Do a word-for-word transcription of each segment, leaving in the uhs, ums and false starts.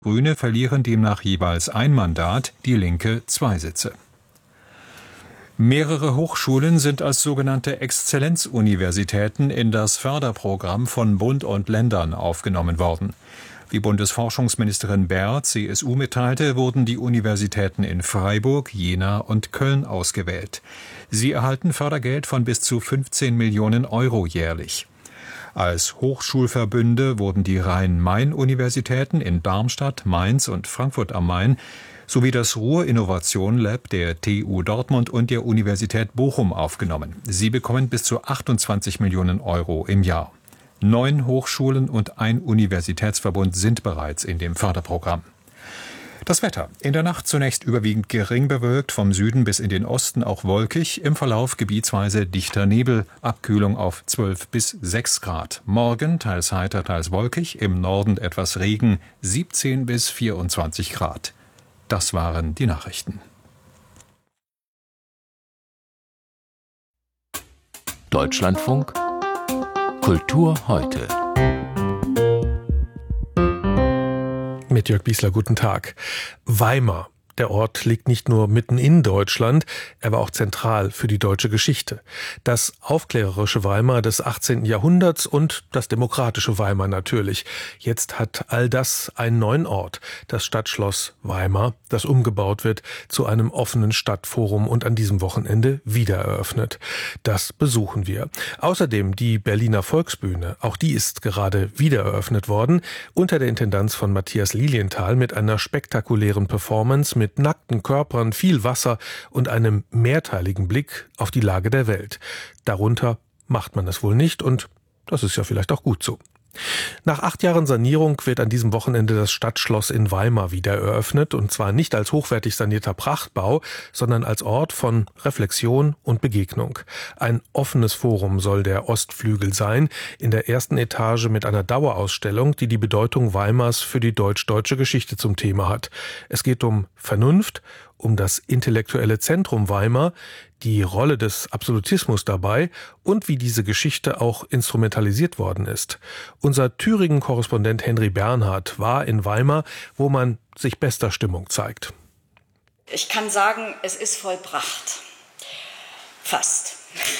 Grüne verlieren demnach jeweils ein Mandat, die Linke zwei Sitze. Mehrere Hochschulen sind als sogenannte Exzellenzuniversitäten in das Förderprogramm von Bund und Ländern aufgenommen worden. Wie Bundesforschungsministerin Baer, C S U, mitteilte, wurden die Universitäten in Freiburg, Jena und Köln ausgewählt. Sie erhalten Fördergeld von bis zu fünfzehn Millionen Euro jährlich. Als Hochschulverbünde wurden die Rhein-Main-Universitäten in Darmstadt, Mainz und Frankfurt am Main sowie das Ruhr-Innovation Lab der T U Dortmund und der Universität Bochum aufgenommen. Sie bekommen bis zu achtundzwanzig Millionen Euro im Jahr. Neun Hochschulen und ein Universitätsverbund sind bereits in dem Förderprogramm. Das Wetter. In der Nacht zunächst überwiegend gering bewölkt, vom Süden bis in den Osten auch wolkig, im Verlauf gebietsweise dichter Nebel, Abkühlung auf zwölf bis sechs Grad. Morgen teils heiter, teils wolkig, im Norden etwas Regen, siebzehn bis vierundzwanzig Grad. Das waren die Nachrichten. Deutschlandfunk Kultur heute. Mit Jörg Biesler, guten Tag. Weimar. Der Ort liegt nicht nur mitten in Deutschland, er war auch zentral für die deutsche Geschichte. Das aufklärerische Weimar des achtzehnten Jahrhunderts und das demokratische Weimar natürlich. Jetzt hat all das einen neuen Ort, das Stadtschloss Weimar, das umgebaut wird zu einem offenen Stadtforum und an diesem Wochenende wieder eröffnet. Das besuchen wir. Außerdem die Berliner Volksbühne, auch die ist gerade wieder eröffnet worden, unter der Intendanz von Matthias Lilienthal mit einer spektakulären Performance mit nackten Körpern, viel Wasser und einem mehrteiligen Blick auf die Lage der Welt. Darunter macht man es wohl nicht und das ist ja vielleicht auch gut so. Nach acht Jahren Sanierung wird an diesem Wochenende das Stadtschloss in Weimar wieder eröffnet, und zwar nicht als hochwertig sanierter Prachtbau, sondern als Ort von Reflexion und Begegnung. Ein offenes Forum soll der Ostflügel sein, in der ersten Etage mit einer Dauerausstellung, die die Bedeutung Weimars für die deutsch-deutsche Geschichte zum Thema hat. Es geht um Vernunft, um das intellektuelle Zentrum Weimar, die Rolle des Absolutismus dabei und wie diese Geschichte auch instrumentalisiert worden ist. Unser Thüringen-Korrespondent Henry Bernhard war in Weimar, wo man sich bester Stimmung zeigt. Ich kann sagen, es ist vollbracht. Fast.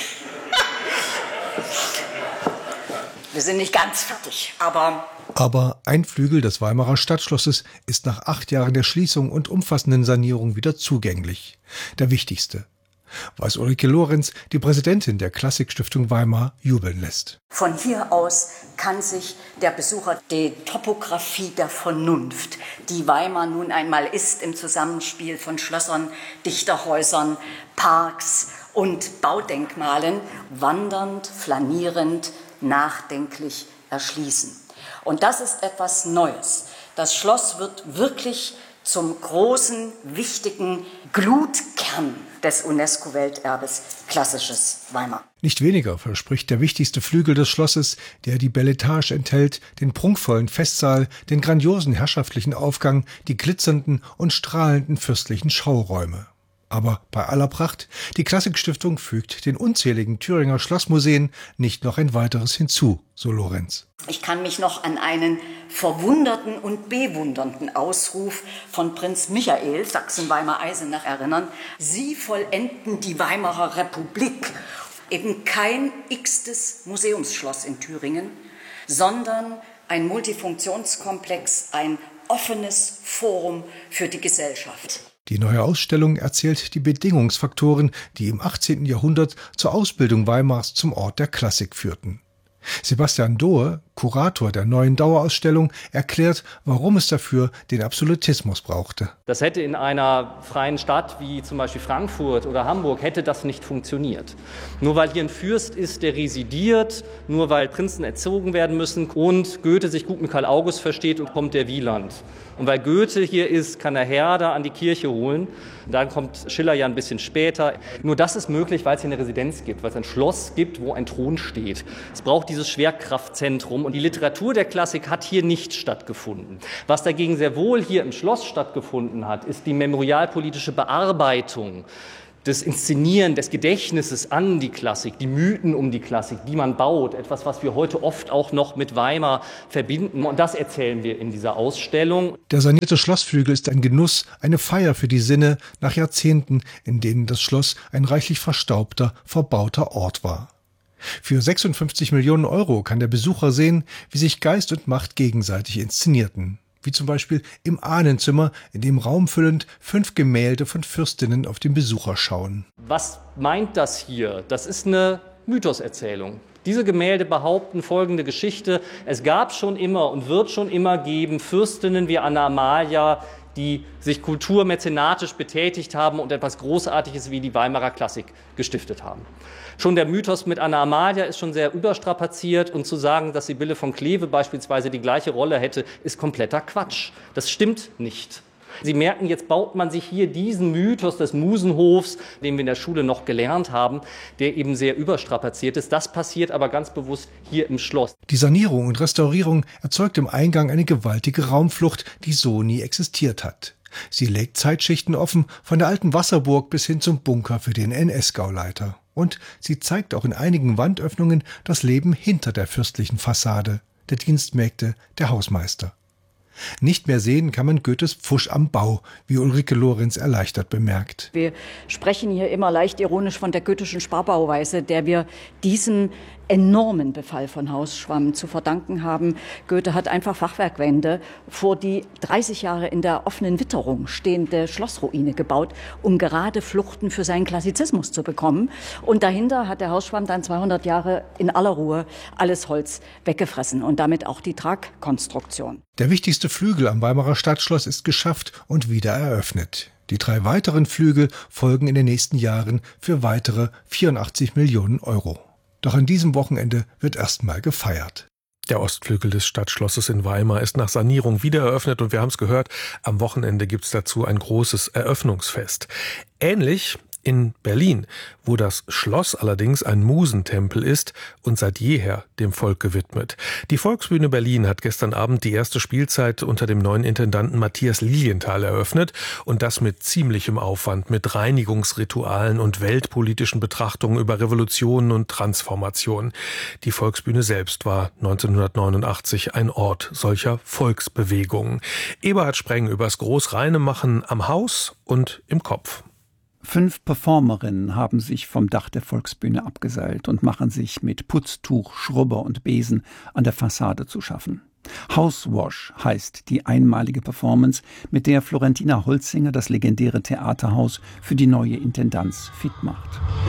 Wir sind nicht ganz fertig, aber... Aber ein Flügel des Weimarer Stadtschlosses ist nach acht Jahren der Schließung und umfassenden Sanierung wieder zugänglich. Der wichtigste. Was Ulrike Lorenz, die Präsidentin der Klassikstiftung Weimar, jubeln lässt. Von hier aus kann sich der Besucher die Topographie der Vernunft, die Weimar nun einmal ist im Zusammenspiel von Schlössern, Dichterhäusern, Parks und Baudenkmalen, wandernd, flanierend, nachdenklich erschließen. Und das ist etwas Neues. Das Schloss wird wirklich zum großen, wichtigen Glutkern des UNESCO-Welterbes Klassisches Weimar. Nicht weniger verspricht der wichtigste Flügel des Schlosses, der die Bel Etage enthält, den prunkvollen Festsaal, den grandiosen herrschaftlichen Aufgang, die glitzernden und strahlenden fürstlichen Schauräume. Aber bei aller Pracht, die Klassikstiftung fügt den unzähligen Thüringer Schlossmuseen nicht noch ein weiteres hinzu, so Lorenz. Ich kann mich noch an einen verwunderten und bewundernden Ausruf von Prinz Michael, Sachsen-Weimar-Eisenach, erinnern. Sie vollenden die Weimarer Republik. Eben kein x-tes Museumsschloss in Thüringen, sondern ein Multifunktionskomplex, ein offenes Forum für die Gesellschaft. Die neue Ausstellung erzählt die Bedingungsfaktoren, die im achtzehnten Jahrhundert zur Ausbildung Weimars zum Ort der Klassik führten. Sebastian Dohe, Kurator der neuen Dauerausstellung, erklärt, warum es dafür den Absolutismus brauchte. Das hätte in einer freien Stadt wie zum Beispiel Frankfurt oder Hamburg, hätte das nicht funktioniert. Nur weil hier ein Fürst ist, der residiert, nur weil Prinzen erzogen werden müssen und Goethe sich gut mit Karl August versteht, und kommt der Wieland. Und weil Goethe hier ist, kann er Herder an die Kirche holen. Dann kommt Schiller ja ein bisschen später. Nur das ist möglich, weil es hier eine Residenz gibt, weil es ein Schloss gibt, wo ein Thron steht. Es braucht dieses Schwerkraftzentrum. Und die Literatur der Klassik hat hier nicht stattgefunden. Was dagegen sehr wohl hier im Schloss stattgefunden hat, ist die memorialpolitische Bearbeitung das Inszenieren des Gedächtnisses an die Klassik, die Mythen um die Klassik, die man baut, etwas, was wir heute oft auch noch mit Weimar verbinden. Und das erzählen wir in dieser Ausstellung. Der sanierte Schlossflügel ist ein Genuss, eine Feier für die Sinne nach Jahrzehnten, in denen das Schloss ein reichlich verstaubter, verbauter Ort war. Für sechsundfünfzig Millionen Euro kann der Besucher sehen, wie sich Geist und Macht gegenseitig inszenierten. Wie zum Beispiel im Ahnenzimmer, in dem raumfüllend fünf Gemälde von Fürstinnen auf den Besucher schauen. Was meint das hier? Das ist eine Mythoserzählung. Diese Gemälde behaupten folgende Geschichte: Es gab schon immer und wird schon immer geben Fürstinnen wie Anna Amalia, die sich kulturmäzenatisch betätigt haben und etwas Großartiges wie die Weimarer Klassik gestiftet haben. Schon der Mythos mit Anna Amalia ist schon sehr überstrapaziert, und zu sagen, dass Sibylle von Kleve beispielsweise die gleiche Rolle hätte, ist kompletter Quatsch. Das stimmt nicht. Sie merken, jetzt baut man sich hier diesen Mythos des Musenhofs, den wir in der Schule noch gelernt haben, der eben sehr überstrapaziert ist. Das passiert aber ganz bewusst hier im Schloss. Die Sanierung und Restaurierung erzeugt im Eingang eine gewaltige Raumflucht, die so nie existiert hat. Sie legt Zeitschichten offen, von der alten Wasserburg bis hin zum Bunker für den N S-Gauleiter. Und sie zeigt auch in einigen Wandöffnungen das Leben hinter der fürstlichen Fassade, der Dienstmägde, der Hausmeister. Nicht mehr sehen kann man Goethes Pfusch am Bau, wie Ulrike Lorenz erleichtert bemerkt. Wir sprechen hier immer leicht ironisch von der goethischen Sparbauweise, der wir diesen enormen Befall von Hausschwamm zu verdanken haben. Goethe hat einfach Fachwerkwände vor die dreißig Jahre in der offenen Witterung stehende Schlossruine gebaut, um gerade Fluchten für seinen Klassizismus zu bekommen. Und dahinter hat der Hausschwamm dann zweihundert Jahre in aller Ruhe alles Holz weggefressen und damit auch die Tragkonstruktion. Der wichtigste Flügel am Weimarer Stadtschloss ist geschafft und wieder eröffnet. Die drei weiteren Flügel folgen in den nächsten Jahren für weitere vierundachtzig Millionen Euro. Doch an diesem Wochenende wird erstmal gefeiert. Der Ostflügel des Stadtschlosses in Weimar ist nach Sanierung wieder eröffnet, und wir haben es gehört, am Wochenende gibt es dazu ein großes Eröffnungsfest. Ähnlich in Berlin, wo das Schloss allerdings ein Musentempel ist und seit jeher dem Volk gewidmet. Die Volksbühne Berlin hat gestern Abend die erste Spielzeit unter dem neuen Intendanten Matthias Lilienthal eröffnet, und das mit ziemlichem Aufwand, mit Reinigungsritualen und weltpolitischen Betrachtungen über Revolutionen und Transformationen. Die Volksbühne selbst war neunzehnhundertneunundachtzig ein Ort solcher Volksbewegungen. Eberhard Spreng übers Großreinemachen am Haus und im Kopf. Fünf Performerinnen haben sich vom Dach der Volksbühne abgeseilt und machen sich mit Putztuch, Schrubber und Besen an der Fassade zu schaffen. Housewash heißt die einmalige Performance, mit der Florentina Holzinger das legendäre Theaterhaus für die neue Intendanz fit macht.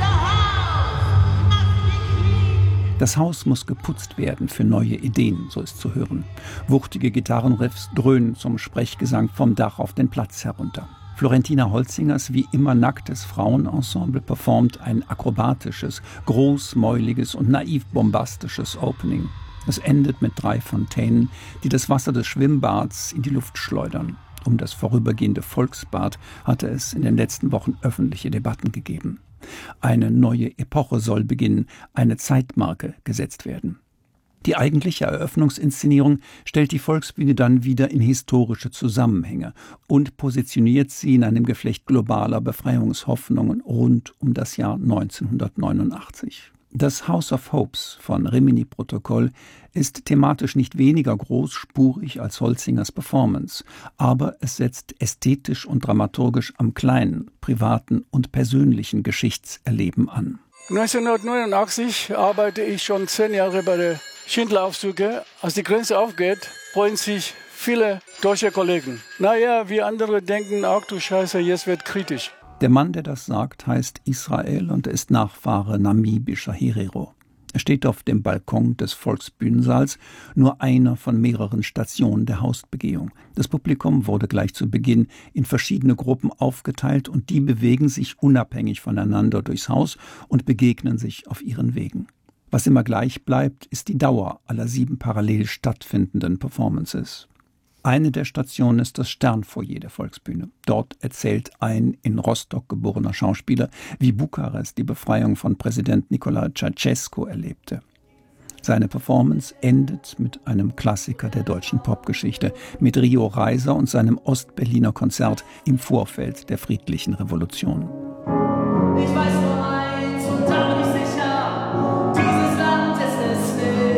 Das Haus muss geputzt werden für neue Ideen, so ist zu hören. Wuchtige Gitarrenriffs dröhnen zum Sprechgesang vom Dach auf den Platz herunter. Florentina Holzingers wie immer nacktes Frauenensemble performt ein akrobatisches, großmäuliges und naiv bombastisches Opening. Es endet mit drei Fontänen, die das Wasser des Schwimmbads in die Luft schleudern. Um das vorübergehende Volksbad hatte es in den letzten Wochen öffentliche Debatten gegeben. Eine neue Epoche soll beginnen, eine Zeitmarke gesetzt werden. Die eigentliche Eröffnungsinszenierung stellt die Volksbühne dann wieder in historische Zusammenhänge und positioniert sie in einem Geflecht globaler Befreiungshoffnungen rund um das Jahr neunzehnhundertneunundachtzig. Das House of Hopes von Rimini-Protokoll ist thematisch nicht weniger großspurig als Holzingers Performance, aber es setzt ästhetisch und dramaturgisch am kleinen, privaten und persönlichen Geschichtserleben an. neunzehnhundertneunundachtzig arbeite ich schon zehn Jahre bei der Schindler-Aufzüge. Als die Grenze aufgeht, freuen sich viele deutsche Kollegen. Naja, wir andere denken, ach du Scheiße, jetzt wird kritisch. Der Mann, der das sagt, heißt Israel und ist Nachfahre namibischer Herero. Er steht auf dem Balkon des Volksbühnensaals, nur einer von mehreren Stationen der Hausbegehung. Das Publikum wurde gleich zu Beginn in verschiedene Gruppen aufgeteilt und die bewegen sich unabhängig voneinander durchs Haus und begegnen sich auf ihren Wegen. Was immer gleich bleibt, ist die Dauer aller sieben parallel stattfindenden Performances. Eine der Stationen ist das Sternfoyer der Volksbühne. Dort erzählt ein in Rostock geborener Schauspieler, wie Bukarest die Befreiung von Präsident Nicolae Ceausescu erlebte. Seine Performance endet mit einem Klassiker der deutschen Popgeschichte, mit Rio Reiser und seinem Ostberliner Konzert im Vorfeld der friedlichen Revolution. Ich weiß nur eins und da bin ich sicher, dieses Land ist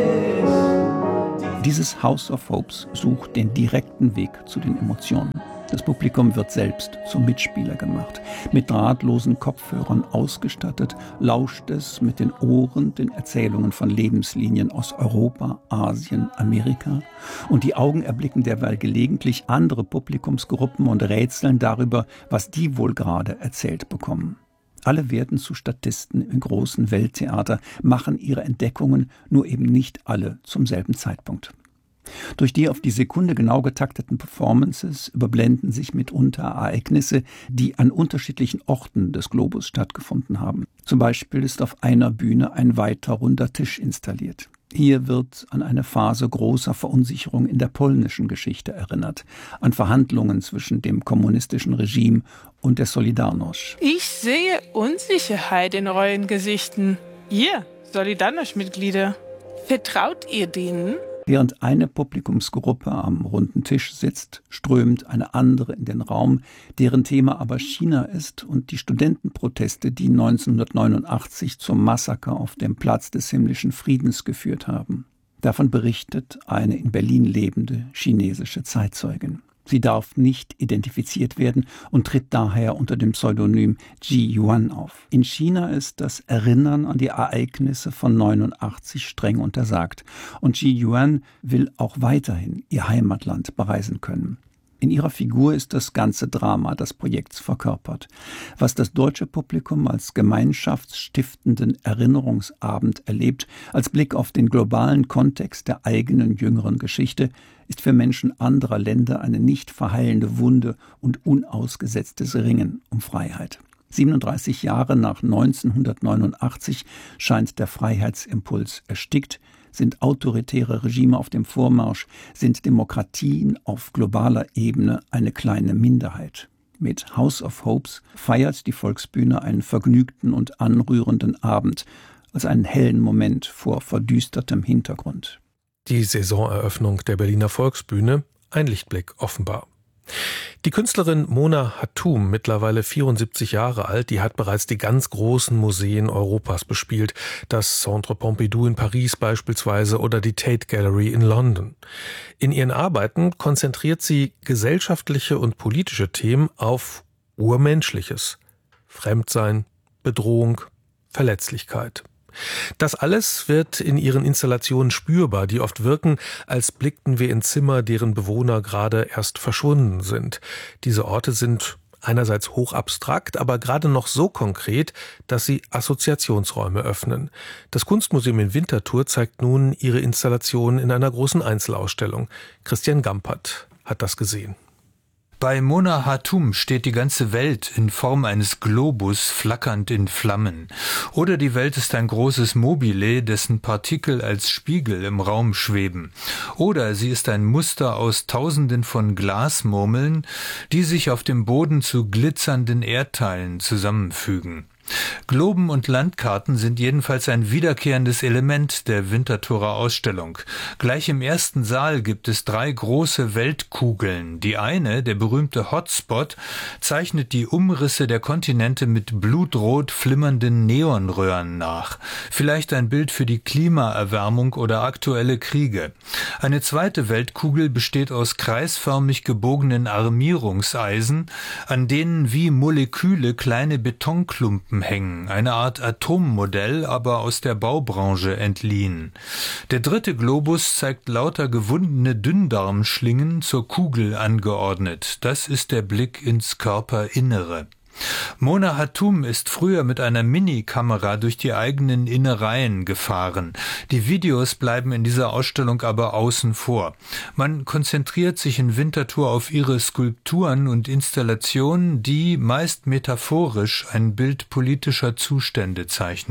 es nicht. Dieses House of Hopes sucht den direkten Weg zu den Emotionen. Das Publikum wird selbst zum Mitspieler gemacht. Mit drahtlosen Kopfhörern ausgestattet, lauscht es mit den Ohren den Erzählungen von Lebenslinien aus Europa, Asien, Amerika. Und die Augen erblicken derweil gelegentlich andere Publikumsgruppen und rätseln darüber, was die wohl gerade erzählt bekommen. Alle werden zu Statisten im großen Welttheater, machen ihre Entdeckungen, nur eben nicht alle zum selben Zeitpunkt. Durch die auf die Sekunde genau getakteten Performances überblenden sich mitunter Ereignisse, die an unterschiedlichen Orten des Globus stattgefunden haben. Zum Beispiel ist auf einer Bühne ein weiter runder Tisch installiert. Hier wird an eine Phase großer Verunsicherung in der polnischen Geschichte erinnert, an Verhandlungen zwischen dem kommunistischen Regime und der Solidarność. Ich sehe Unsicherheit in euren Gesichten. Ihr, Solidarność-Mitglieder, vertraut ihr denen? Während eine Publikumsgruppe am runden Tisch sitzt, strömt eine andere in den Raum, deren Thema aber China ist und die Studentenproteste, die neunzehnhundertneunundachtzig zum Massaker auf dem Platz des himmlischen Friedens geführt haben. Davon berichtet eine in Berlin lebende chinesische Zeitzeugin. Sie darf nicht identifiziert werden und tritt daher unter dem Pseudonym Ji Yuan auf. In China ist das Erinnern an die Ereignisse von neunundachtzig streng untersagt. Und Ji Yuan will auch weiterhin ihr Heimatland bereisen können. In ihrer Figur ist das ganze Drama des Projekts verkörpert. Was das deutsche Publikum als gemeinschaftsstiftenden Erinnerungsabend erlebt, als Blick auf den globalen Kontext der eigenen jüngeren Geschichte, ist für Menschen anderer Länder eine nicht verheilende Wunde und unausgesetztes Ringen um Freiheit. siebenunddreißig Jahre nach neunzehnhundertneunundachtzig scheint der Freiheitsimpuls erstickt, sind autoritäre Regime auf dem Vormarsch, sind Demokratien auf globaler Ebene eine kleine Minderheit. Mit House of Hopes feiert die Volksbühne einen vergnügten und anrührenden Abend als einen hellen Moment vor verdüstertem Hintergrund. Die Saisoneröffnung der Berliner Volksbühne, ein Lichtblick offenbar. Die Künstlerin Mona Hatoum, mittlerweile vierundsiebzig Jahre alt, die hat bereits die ganz großen Museen Europas bespielt, das Centre Pompidou in Paris beispielsweise oder die Tate Gallery in London. In ihren Arbeiten konzentriert sie gesellschaftliche und politische Themen auf Urmenschliches, Fremdsein, Bedrohung, Verletzlichkeit. Das alles wird in ihren Installationen spürbar, die oft wirken, als blickten wir in Zimmer, deren Bewohner gerade erst verschwunden sind. Diese Orte sind einerseits hoch abstrakt, aber gerade noch so konkret, dass sie Assoziationsräume öffnen. Das Kunstmuseum in Winterthur zeigt nun ihre Installation in einer großen Einzelausstellung. Christian Gampert hat das gesehen. Bei Mona Hatoum steht die ganze Welt in Form eines Globus flackernd in Flammen. Oder die Welt ist ein großes Mobile, dessen Partikel als Spiegel im Raum schweben. Oder sie ist ein Muster aus Tausenden von Glasmurmeln, die sich auf dem Boden zu glitzernden Erdteilen zusammenfügen. Globen und Landkarten sind jedenfalls ein wiederkehrendes Element der Winterthurer Ausstellung. Gleich im ersten Saal gibt es drei große Weltkugeln. Die eine, der berühmte Hotspot, zeichnet die Umrisse der Kontinente mit blutrot flimmernden Neonröhren nach. Vielleicht ein Bild für die Klimaerwärmung oder aktuelle Kriege. Eine zweite Weltkugel besteht aus kreisförmig gebogenen Armierungseisen, an denen wie Moleküle kleine Betonklumpen hängen, eine Art Atommodell, aber aus der Baubranche entliehen. Der dritte Globus zeigt lauter gewundene Dünndarmschlingen zur Kugel angeordnet. Das ist der Blick ins Körperinnere. Mona Hatoum ist früher mit einer Minikamera durch die eigenen Innereien gefahren. Die Videos bleiben in dieser Ausstellung aber außen vor. Man konzentriert sich in Winterthur auf ihre Skulpturen und Installationen, die meist metaphorisch ein Bild politischer Zustände zeichnen.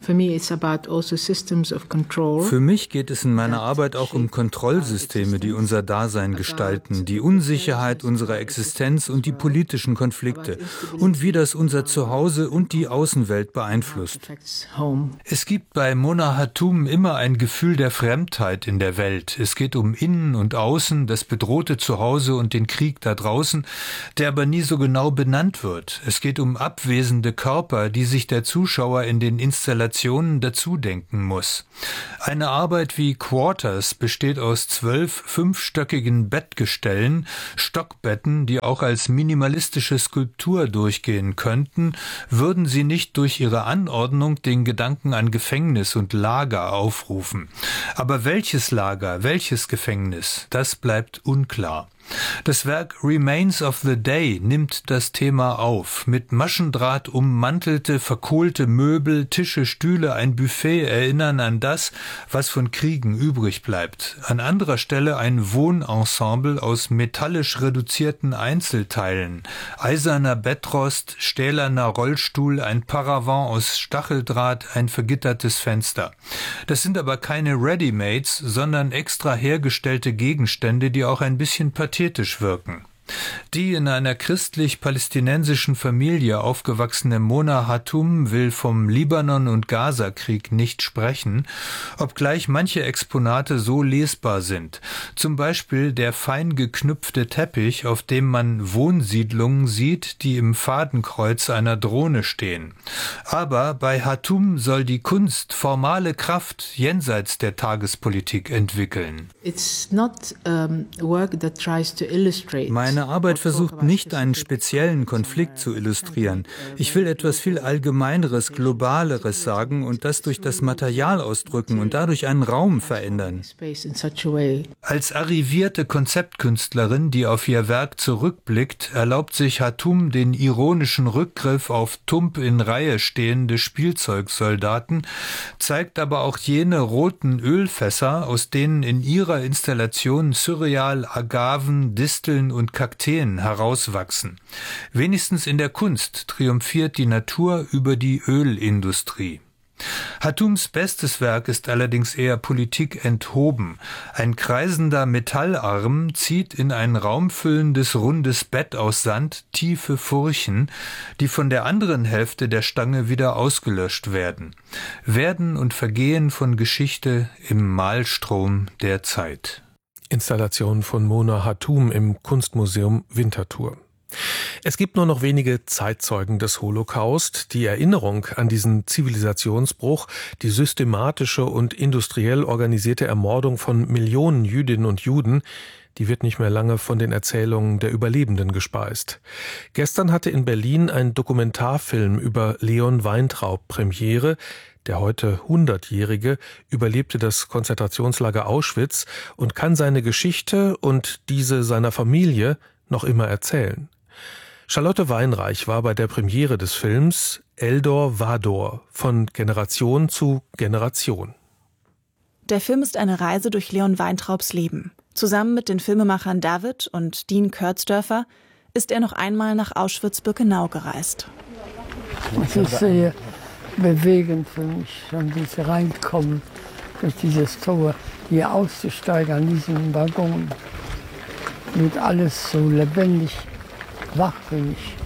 Für mich geht es in meiner Arbeit auch um Kontrollsysteme, die unser Dasein gestalten, die Unsicherheit unserer Existenz und die politischen Konflikte und wie das unser Zuhause und die Außenwelt beeinflusst. Es gibt bei Mona Hatoum immer ein Gefühl der Fremdheit in der Welt. Es geht um Innen und Außen, das bedrohte Zuhause und den Krieg da draußen, der aber nie so genau benannt wird. Es geht um abwesende Körper, die sich der Zuschauer in den Installationen dazu denken muss. Eine Arbeit wie Quarters besteht aus zwölf fünfstöckigen Bettgestellen, Stockbetten, die auch als minimalistische Skulptur durchgehen könnten, würden sie nicht durch ihre Anordnung den Gedanken an Gefängnis und Lager aufrufen. Aber welches Lager, welches Gefängnis, das bleibt unklar. Das Werk Remains of the Day nimmt das Thema auf. Mit Maschendraht ummantelte, verkohlte Möbel, Tische, Stühle, ein Buffet erinnern an das, was von Kriegen übrig bleibt. An anderer Stelle ein Wohnensemble aus metallisch reduzierten Einzelteilen. Eiserner Bettrost, stählerner Rollstuhl, ein Paravent aus Stacheldraht, ein vergittertes Fenster. Das sind aber keine Readymates, sondern extra hergestellte Gegenstände, die auch ein bisschen pathetisch wirken. Die in einer christlich-palästinensischen Familie aufgewachsene Mona Hatoum will vom Libanon- und Gaza-Krieg nicht sprechen, obgleich manche Exponate so lesbar sind. Zum Beispiel der fein geknüpfte Teppich, auf dem man Wohnsiedlungen sieht, die im Fadenkreuz einer Drohne stehen. Aber bei Hatoum soll die Kunst formale Kraft jenseits der Tagespolitik entwickeln. It's not, um, work that tries to illustrate. Meine Arbeit versucht nicht, einen speziellen Konflikt zu illustrieren. Ich will etwas viel Allgemeineres, Globaleres sagen und das durch das Material ausdrücken und dadurch einen Raum verändern. Als arrivierte Konzeptkünstlerin, die auf ihr Werk zurückblickt, erlaubt sich Hatoum den ironischen Rückgriff auf tump in Reihe stehende Spielzeugsoldaten, zeigt aber auch jene roten Ölfässer, aus denen in ihrer Installation surreal Agaven, Disteln und Kakteen herauswachsen. Wenigstens in der Kunst triumphiert die Natur über die Ölindustrie. Hatoums bestes Werk ist allerdings eher Politik enthoben. Ein kreisender Metallarm zieht in ein raumfüllendes rundes Bett aus Sand tiefe Furchen, die von der anderen Hälfte der Stange wieder ausgelöscht werden. Werden und Vergehen von Geschichte im Malstrom der Zeit. Installation von Mona Hatoum im Kunstmuseum Winterthur. Es gibt nur noch wenige Zeitzeugen des Holocaust. Die Erinnerung an diesen Zivilisationsbruch, die systematische und industriell organisierte Ermordung von Millionen Jüdinnen und Juden, die wird nicht mehr lange von den Erzählungen der Überlebenden gespeist. Gestern hatte in Berlin ein Dokumentarfilm über Leon Weintraub Premiere. Der heute hundertjährige überlebte das Konzentrationslager Auschwitz und kann seine Geschichte und diese seiner Familie noch immer erzählen. Charlotte Weinreich war bei der Premiere des Films Eldor Vador, von Generation zu Generation. Der Film ist eine Reise durch Leon Weintraubs Leben. Zusammen mit den Filmemachern David und Dean Kurzdörfer ist er noch einmal nach Auschwitz-Birkenau gereist. Das ist sehr bewegend für mich, schon dieses Reinkommen durch dieses Tor, hier auszusteigen an diesem Waggon. Wird alles so lebendig wach für mich,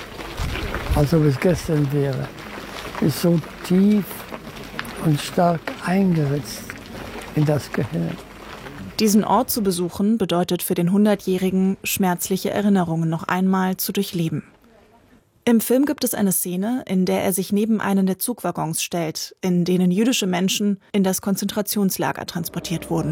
als ob es gestern wäre. Ist so tief und stark eingeritzt in das Gehirn. Diesen Ort zu besuchen bedeutet für den hundertjährigen schmerzliche Erinnerungen noch einmal zu durchleben. Im Film gibt es eine Szene, in der er sich neben einen der Zugwaggons stellt, in denen jüdische Menschen in das Konzentrationslager transportiert wurden.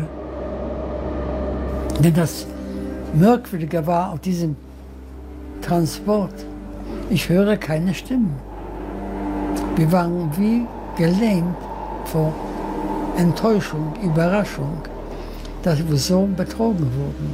Denn das Merkwürdige war auf diesem Transport, ich höre keine Stimmen. Wir waren wie gelähmt vor Enttäuschung, Überraschung, dass wir so betrogen wurden.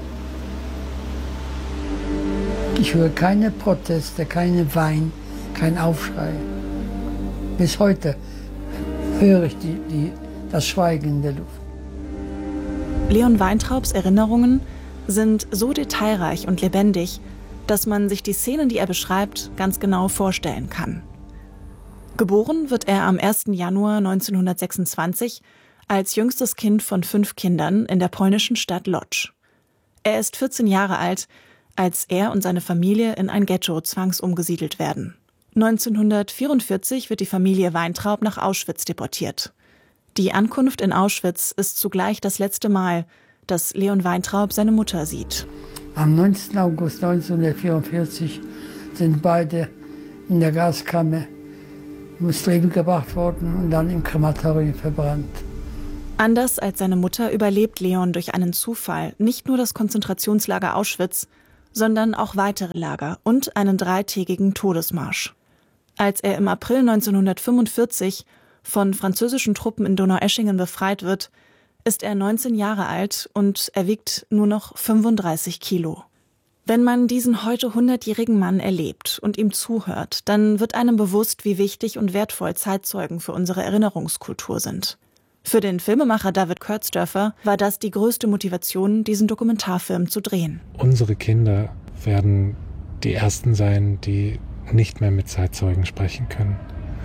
Ich höre keine Proteste, keine Wein, kein Aufschrei. Bis heute höre ich die, die, das Schweigen in der Luft. Leon Weintraubs Erinnerungen sind so detailreich und lebendig, dass man sich die Szenen, die er beschreibt, ganz genau vorstellen kann. Geboren wird er am ersten Januar neunzehnhundertsechsundzwanzig als jüngstes Kind von fünf Kindern in der polnischen Stadt Łódź. Er ist vierzehn Jahre alt, als er und seine Familie in ein Ghetto zwangsumgesiedelt werden. neunzehnhundertvierundvierzig wird die Familie Weintraub nach Auschwitz deportiert. Die Ankunft in Auschwitz ist zugleich das letzte Mal, dass Leon Weintraub seine Mutter sieht. Am neunzehnten August neunzehnhundertvierundvierzig sind beide in der Gaskammer ums Leben gebracht worden und dann im Krematorium verbrannt. Anders als seine Mutter überlebt Leon durch einen Zufall nicht nur das Konzentrationslager Auschwitz, sondern auch weitere Lager und einen dreitägigen Todesmarsch. Als er im April neunzehnhundertfünfundvierzig von französischen Truppen in Donaueschingen befreit wird, ist er neunzehn Jahre alt und er wiegt nur noch fünfunddreißig Kilo. Wenn man diesen heute hundertjährigen Mann erlebt und ihm zuhört, dann wird einem bewusst, wie wichtig und wertvoll Zeitzeugen für unsere Erinnerungskultur sind. Für den Filmemacher David Kurzdörfer war das die größte Motivation, diesen Dokumentarfilm zu drehen. Unsere Kinder werden die Ersten sein, die nicht mehr mit Zeitzeugen sprechen können,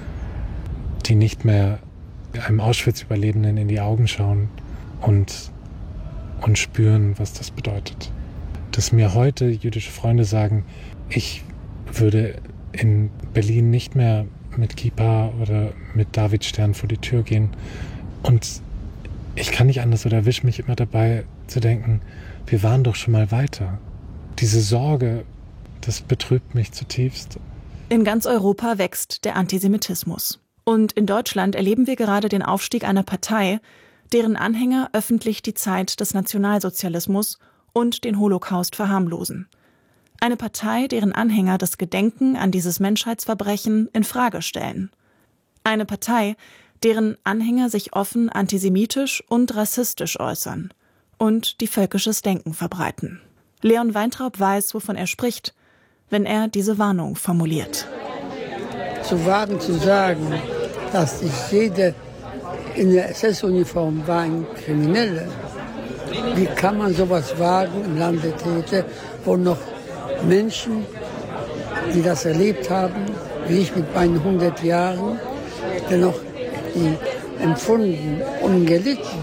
die nicht mehr einem Auschwitz-Überlebenden in die Augen schauen und, und spüren, was das bedeutet. Dass mir heute jüdische Freunde sagen, ich würde in Berlin nicht mehr mit Kippa oder mit Davidstern vor die Tür gehen. Und ich kann nicht anders oder erwische mich immer dabei zu denken, wir waren doch schon mal weiter. Diese Sorge, das betrübt mich zutiefst. In ganz Europa wächst der Antisemitismus. Und in Deutschland erleben wir gerade den Aufstieg einer Partei, deren Anhänger öffentlich die Zeit des Nationalsozialismus und den Holocaust verharmlosen. Eine Partei, deren Anhänger das Gedenken an dieses Menschheitsverbrechen in Frage stellen. Eine Partei, deren Anhänger sich offen antisemitisch und rassistisch äußern und die völkisches Denken verbreiten. Leon Weintraub weiß, wovon er spricht, wenn er diese Warnung formuliert. Zu wagen zu sagen, dass nicht jeder in der S S-Uniform war ein Krimineller. Wie kann man sowas wagen im Lande Täter, wo noch Menschen, die das erlebt haben, wie ich mit meinen hundert Jahren, dennoch die empfunden und gelitten.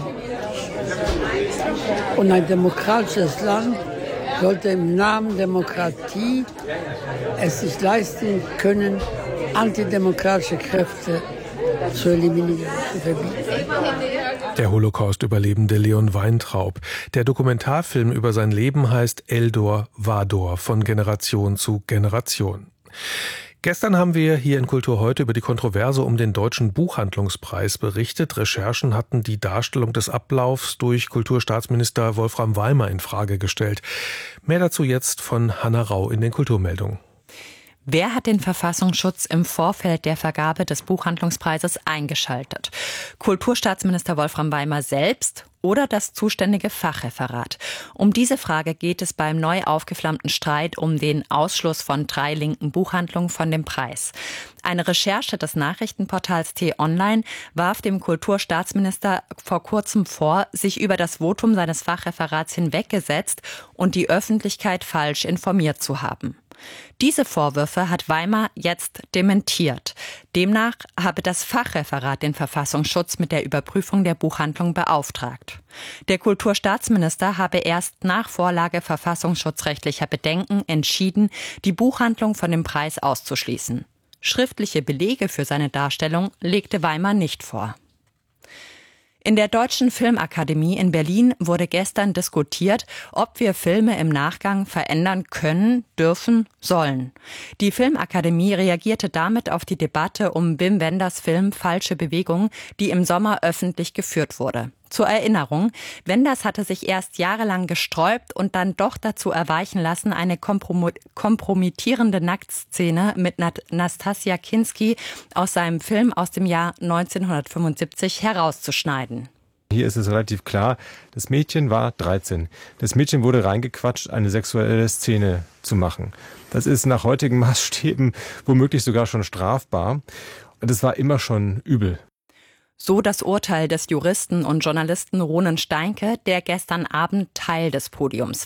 Und ein demokratisches Land sollte im Namen Demokratie es sich leisten können, antidemokratische Kräfte zu eliminieren, zu verbieten. Der Holocaust-Überlebende Leon Weintraub. Der Dokumentarfilm über sein Leben heißt Eldor Wador, von Generation zu Generation. Gestern haben wir hier in Kultur heute über die Kontroverse um den Deutschen Buchhandlungspreis berichtet. Recherchen hatten die Darstellung des Ablaufs durch Kulturstaatsminister Wolfram Weimer in Frage gestellt. Mehr dazu jetzt von Hanna Rau in den Kulturmeldungen. Wer hat den Verfassungsschutz im Vorfeld der Vergabe des Buchhandlungspreises eingeschaltet? Kulturstaatsminister Wolfram Weimer selbst oder das zuständige Fachreferat? Um diese Frage geht es beim neu aufgeflammten Streit um den Ausschluss von drei linken Buchhandlungen von dem Preis. Eine Recherche des Nachrichtenportals T-Online warf dem Kulturstaatsminister vor kurzem vor, sich über das Votum seines Fachreferats hinweggesetzt und die Öffentlichkeit falsch informiert zu haben. Diese Vorwürfe hat Weimer jetzt dementiert. Demnach habe das Fachreferat den Verfassungsschutz mit der Überprüfung der Buchhandlung beauftragt. Der Kulturstaatsminister habe erst nach Vorlage verfassungsschutzrechtlicher Bedenken entschieden, die Buchhandlung von dem Preis auszuschließen. Schriftliche Belege für seine Darstellung legte Weimer nicht vor. In der Deutschen Filmakademie in Berlin wurde gestern diskutiert, ob wir Filme im Nachgang verändern können, dürfen, sollen. Die Filmakademie reagierte damit auf die Debatte um Wim Wenders Film Falsche Bewegung, die im Sommer öffentlich geführt wurde. Zur Erinnerung, Wenders hatte sich erst jahrelang gesträubt und dann doch dazu erweichen lassen, eine komprom- kompromittierende Nacktszene mit Nat- Nastassja Kinski aus seinem Film aus dem Jahr neunzehnhundertfünfundsiebzig herauszuschneiden. Hier ist es relativ klar, das Mädchen war dreizehn. Das Mädchen wurde reingequatscht, eine sexuelle Szene zu machen. Das ist nach heutigen Maßstäben womöglich sogar schon strafbar. Und es war immer schon übel. So das Urteil des Juristen und Journalisten Ronen Steinke, der gestern Abend Teil des Podiums war.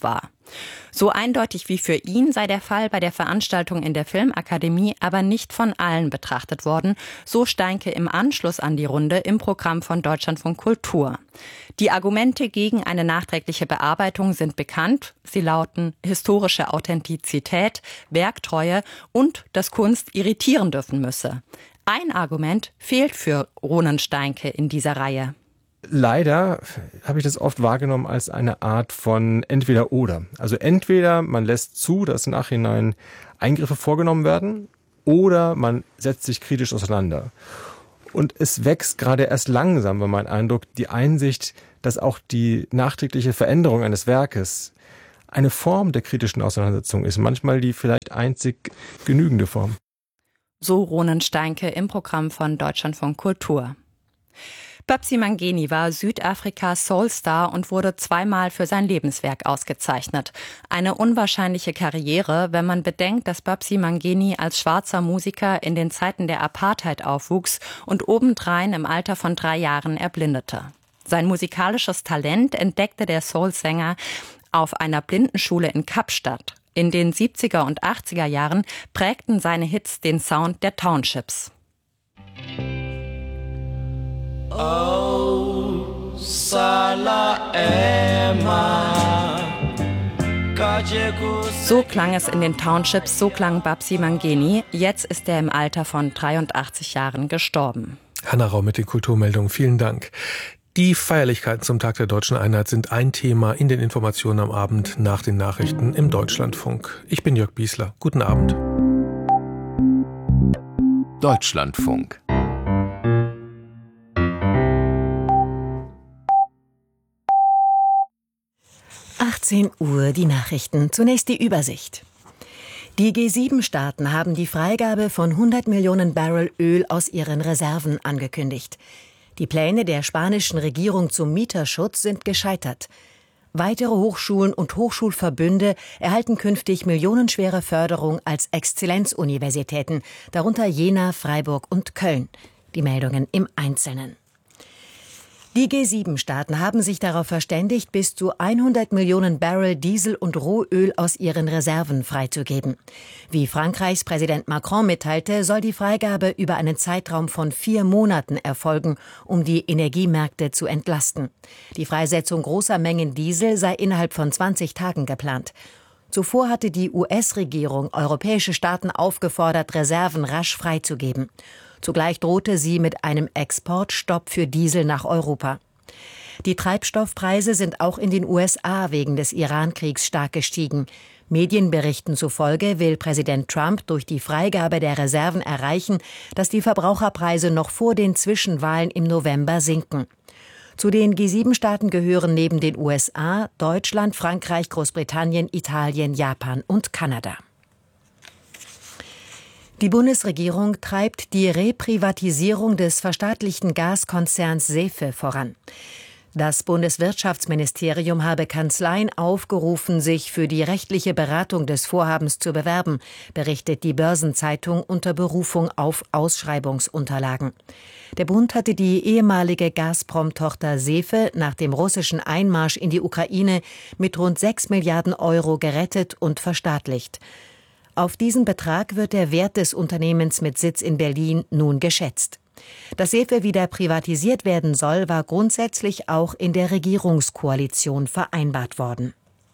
So eindeutig wie für ihn sei der Fall bei der Veranstaltung in der Filmakademie aber nicht von allen betrachtet worden, so Steinke im Anschluss an die Runde im Programm von Deutschlandfunk Kultur. Die Argumente gegen eine nachträgliche Bearbeitung sind bekannt. Sie lauten historische Authentizität, Werktreue und dass Kunst irritieren dürfen müsse. Ein Argument fehlt für Ronen Steinke in dieser Reihe. Leider habe ich das oft wahrgenommen als eine Art von Entweder-Oder. Also entweder man lässt zu, dass im Nachhinein Eingriffe vorgenommen werden, oder man setzt sich kritisch auseinander. Und es wächst gerade erst langsam, war mein Eindruck, die Einsicht, dass auch die nachträgliche Veränderung eines Werkes eine Form der kritischen Auseinandersetzung ist, manchmal die vielleicht einzig genügende Form. So Ronen Steinke im Programm von Deutschlandfunk Kultur. Babsi Mangeni war Südafrikas Soulstar und wurde zweimal für sein Lebenswerk ausgezeichnet. Eine unwahrscheinliche Karriere, wenn man bedenkt, dass Babsi Mangeni als schwarzer Musiker in den Zeiten der Apartheid aufwuchs und obendrein im Alter von drei Jahren erblindete. Sein musikalisches Talent entdeckte der Soulsänger auf einer Blindenschule in Kapstadt. In den siebziger und achtziger Jahren prägten seine Hits den Sound der Townships. Oh, Salah Emma. So klang es in den Townships, so klang Babsi Mangeni. Jetzt ist er im Alter von dreiundachtzig Jahren gestorben. Hanna Rau mit den Kulturmeldungen, vielen Dank. Die Feierlichkeiten zum Tag der Deutschen Einheit sind ein Thema in den Informationen am Abend nach den Nachrichten im Deutschlandfunk. Ich bin Jörg Biesler. Guten Abend. Deutschlandfunk. achtzehn Uhr die Nachrichten. Zunächst die Übersicht. Die G sieben Staaten haben die Freigabe von hundert Millionen Barrel Öl aus ihren Reserven angekündigt. Die Pläne der spanischen Regierung zum Mieterschutz sind gescheitert. Weitere Hochschulen und Hochschulverbünde erhalten künftig millionenschwere Förderung als Exzellenzuniversitäten, darunter Jena, Freiburg und Köln. Die Meldungen im Einzelnen. Die G sieben Staaten haben sich darauf verständigt, bis zu hundert Millionen Barrel Diesel und Rohöl aus ihren Reserven freizugeben. Wie Frankreichs Präsident Macron mitteilte, soll die Freigabe über einen Zeitraum von vier Monaten erfolgen, um die Energiemärkte zu entlasten. Die Freisetzung großer Mengen Diesel sei innerhalb von zwanzig Tagen geplant. Zuvor hatte die U S-Regierung europäische Staaten aufgefordert, Reserven rasch freizugeben. Zugleich drohte sie mit einem Exportstopp für Diesel nach Europa. Die Treibstoffpreise sind auch in den U S A wegen des Iran-Kriegs stark gestiegen. Medienberichten zufolge will Präsident Trump durch die Freigabe der Reserven erreichen, dass die Verbraucherpreise noch vor den Zwischenwahlen im November sinken. Zu den G sieben Staaten gehören neben den U S A Deutschland, Frankreich, Großbritannien, Italien, Japan und Kanada. Die Bundesregierung treibt die Reprivatisierung des verstaatlichten Gaskonzerns SEFE voran. Das Bundeswirtschaftsministerium habe Kanzleien aufgerufen, sich für die rechtliche Beratung des Vorhabens zu bewerben, berichtet die Börsenzeitung unter Berufung auf Ausschreibungsunterlagen. Der Bund hatte die ehemalige Gazprom-Tochter SEFE nach dem russischen Einmarsch in die Ukraine mit rund sechs Milliarden Euro gerettet und verstaatlicht. Auf diesen Betrag wird der Wert des Unternehmens mit Sitz in Berlin nun geschätzt. Dass SEFE wieder privatisiert werden soll, war grundsätzlich auch in der Regierungskoalition vereinbart worden.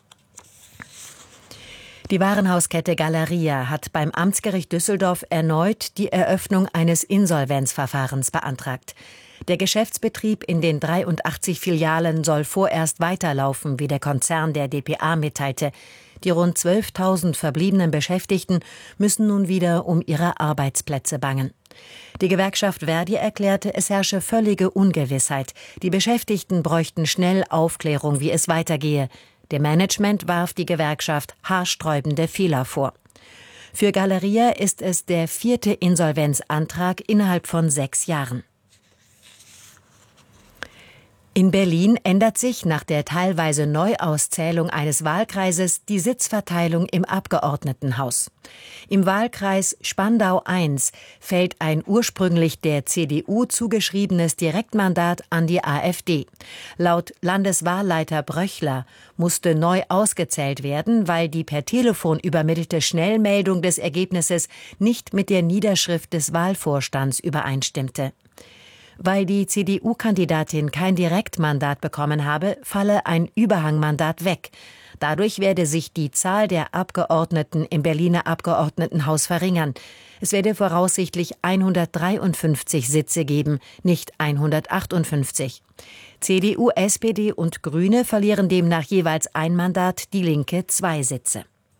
Die Warenhauskette Galeria hat beim Amtsgericht Düsseldorf erneut die Eröffnung eines Insolvenzverfahrens beantragt. Der Geschäftsbetrieb in den dreiundachtzig Filialen soll vorerst weiterlaufen, wie der Konzern der D P A mitteilte. Die rund zwölftausend verbliebenen Beschäftigten müssen nun wieder um ihre Arbeitsplätze bangen. Die Gewerkschaft Verdi erklärte, es herrsche völlige Ungewissheit. Die Beschäftigten bräuchten schnell Aufklärung, wie es weitergehe. Dem Management warf die Gewerkschaft haarsträubende Fehler vor. Für Galeria ist es der vierte Insolvenzantrag innerhalb von sechs Jahren. In Berlin ändert sich nach der teilweise Neuauszählung eines Wahlkreises die Sitzverteilung im Abgeordnetenhaus. Im Wahlkreis Spandau eins fällt ein ursprünglich der C D U zugeschriebenes Direktmandat an die AfD. Laut Landeswahlleiter Bröchler musste neu ausgezählt werden, weil die per Telefon übermittelte Schnellmeldung des Ergebnisses nicht mit der Niederschrift des Wahlvorstands übereinstimmte. Weil die C D U-Kandidatin kein Direktmandat bekommen habe, falle ein Überhangmandat weg. Dadurch werde sich die Zahl der Abgeordneten im Berliner Abgeordnetenhaus verringern. Es werde voraussichtlich hundertdreiundfünfzig Sitze geben, nicht hundertachtundfünfzig. C D U, S P D und Grüne verlieren demnach jeweils ein Mandat, die Linke zwei Sitze.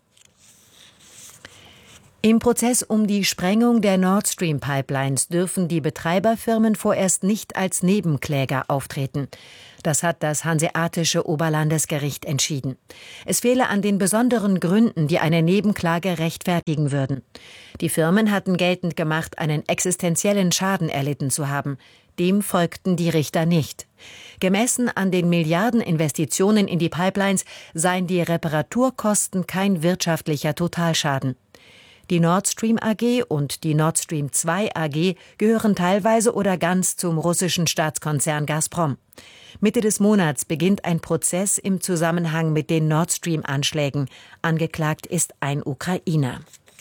Im Prozess um die Sprengung der Nord Stream Pipelines dürfen die Betreiberfirmen vorerst nicht als Nebenkläger auftreten. Das hat das Hanseatische Oberlandesgericht entschieden. Es fehle an den besonderen Gründen, die eine Nebenklage rechtfertigen würden. Die Firmen hatten geltend gemacht, einen existenziellen Schaden erlitten zu haben. Dem folgten die Richter nicht. Gemessen an den Milliardeninvestitionen in die Pipelines seien die Reparaturkosten kein wirtschaftlicher Totalschaden. Die Nord Stream A G und die Nord Stream zwei A G gehören teilweise oder ganz zum russischen Staatskonzern Gazprom. Mitte des Monats beginnt ein Prozess im Zusammenhang mit den Nord Stream-Anschlägen. Angeklagt ist ein Ukrainer.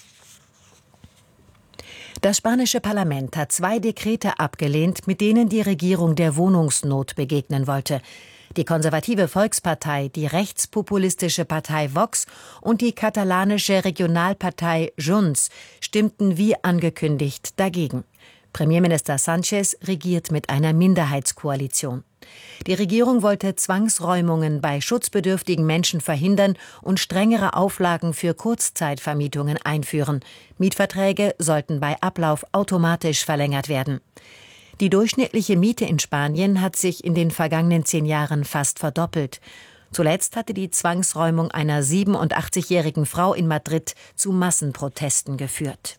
Das spanische Parlament hat zwei Dekrete abgelehnt, mit denen die Regierung der Wohnungsnot begegnen wollte. Die konservative Volkspartei, die rechtspopulistische Partei Vox und die katalanische Regionalpartei Junts stimmten wie angekündigt dagegen. Premierminister Sánchez regiert mit einer Minderheitskoalition. Die Regierung wollte Zwangsräumungen bei schutzbedürftigen Menschen verhindern und strengere Auflagen für Kurzzeitvermietungen einführen. Mietverträge sollten bei Ablauf automatisch verlängert werden. Die durchschnittliche Miete in Spanien hat sich in den vergangenen zehn Jahren fast verdoppelt. Zuletzt hatte die Zwangsräumung einer siebenundachtzigjährigen Frau in Madrid zu Massenprotesten geführt.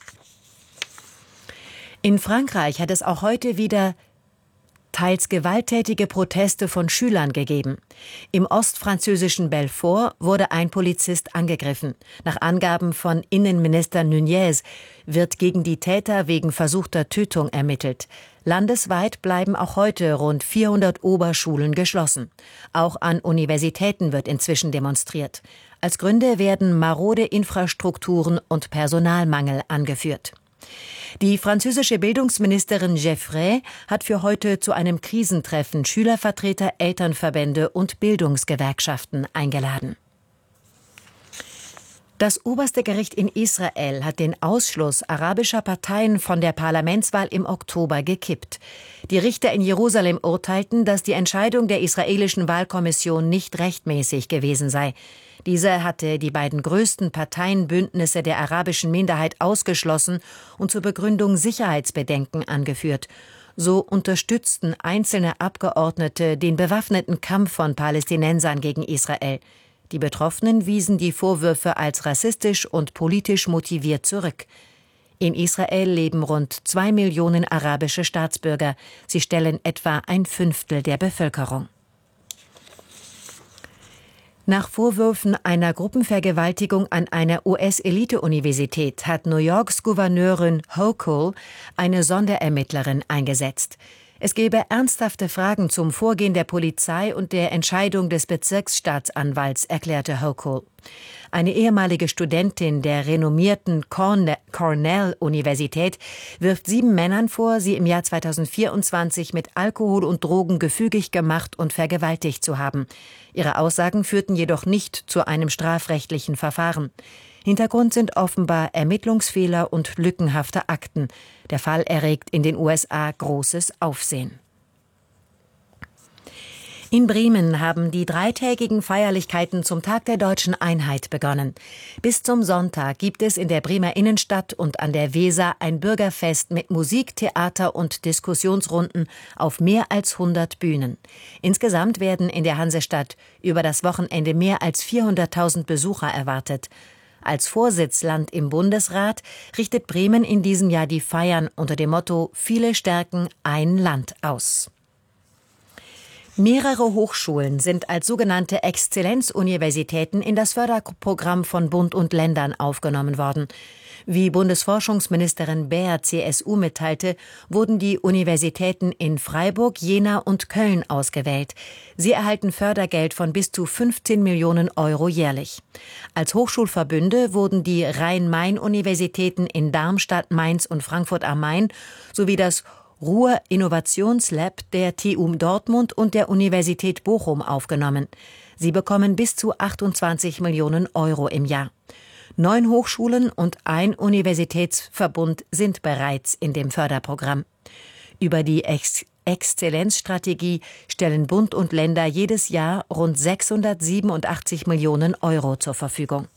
In Frankreich hat es auch heute wieder teils gewalttätige Proteste von Schülern gegeben. Im ostfranzösischen Belfort wurde ein Polizist angegriffen. Nach Angaben von Innenminister Nunez wird gegen die Täter wegen versuchter Tötung ermittelt. Landesweit bleiben auch heute rund vierhundert Oberschulen geschlossen. Auch an Universitäten wird inzwischen demonstriert. Als Gründe werden marode Infrastrukturen und Personalmangel angeführt. Die französische Bildungsministerin Geffray hat für heute zu einem Krisentreffen Schülervertreter, Elternverbände und Bildungsgewerkschaften eingeladen. Das oberste Gericht in Israel hat den Ausschluss arabischer Parteien von der Parlamentswahl im Oktober gekippt. Die Richter in Jerusalem urteilten, dass die Entscheidung der israelischen Wahlkommission nicht rechtmäßig gewesen sei. Diese hatte die beiden größten Parteienbündnisse der arabischen Minderheit ausgeschlossen und zur Begründung Sicherheitsbedenken angeführt. So unterstützten einzelne Abgeordnete den bewaffneten Kampf von Palästinensern gegen Israel. Die Betroffenen wiesen die Vorwürfe als rassistisch und politisch motiviert zurück. In Israel leben rund zwei Millionen arabische Staatsbürger. Sie stellen etwa ein Fünftel der Bevölkerung. Nach Vorwürfen einer Gruppenvergewaltigung an einer U S-Elite-Universität hat New Yorks Gouverneurin Hochul eine Sonderermittlerin eingesetzt. Es gebe ernsthafte Fragen zum Vorgehen der Polizei und der Entscheidung des Bezirksstaatsanwalts, erklärte Hochul. Eine ehemalige Studentin der renommierten Cornell-Universität wirft sieben Männern vor, sie im Jahr zweitausendvierundzwanzig mit Alkohol und Drogen gefügig gemacht und vergewaltigt zu haben. Ihre Aussagen führten jedoch nicht zu einem strafrechtlichen Verfahren. Hintergrund sind offenbar Ermittlungsfehler und lückenhafte Akten. Der Fall erregt in den U S A großes Aufsehen. In Bremen haben die dreitägigen Feierlichkeiten zum Tag der Deutschen Einheit begonnen. Bis zum Sonntag gibt es in der Bremer Innenstadt und an der Weser ein Bürgerfest mit Musik, Theater und Diskussionsrunden auf mehr als hundert Bühnen. Insgesamt werden in der Hansestadt über das Wochenende mehr als vierhunderttausend Besucher erwartet. Als Vorsitzland im Bundesrat richtet Bremen in diesem Jahr die Feiern unter dem Motto »Viele stärken ein Land« aus. Mehrere Hochschulen sind als sogenannte Exzellenzuniversitäten in das Förderprogramm von Bund und Ländern aufgenommen worden. Wie Bundesforschungsministerin Baer C S U mitteilte, wurden die Universitäten in Freiburg, Jena und Köln ausgewählt. Sie erhalten Fördergeld von bis zu fünfzehn Millionen Euro jährlich. Als Hochschulverbünde wurden die Rhein-Main-Universitäten in Darmstadt, Mainz und Frankfurt am Main sowie das Ruhr-Innovationslab der T U Dortmund und der Universität Bochum aufgenommen. Sie bekommen bis zu achtundzwanzig Millionen Euro im Jahr. Neun Hochschulen und ein Universitätsverbund sind bereits in dem Förderprogramm. Über die Ex- Exzellenzstrategie stellen Bund und Länder jedes Jahr rund sechshundertsiebenundachtzig Millionen Euro zur Verfügung.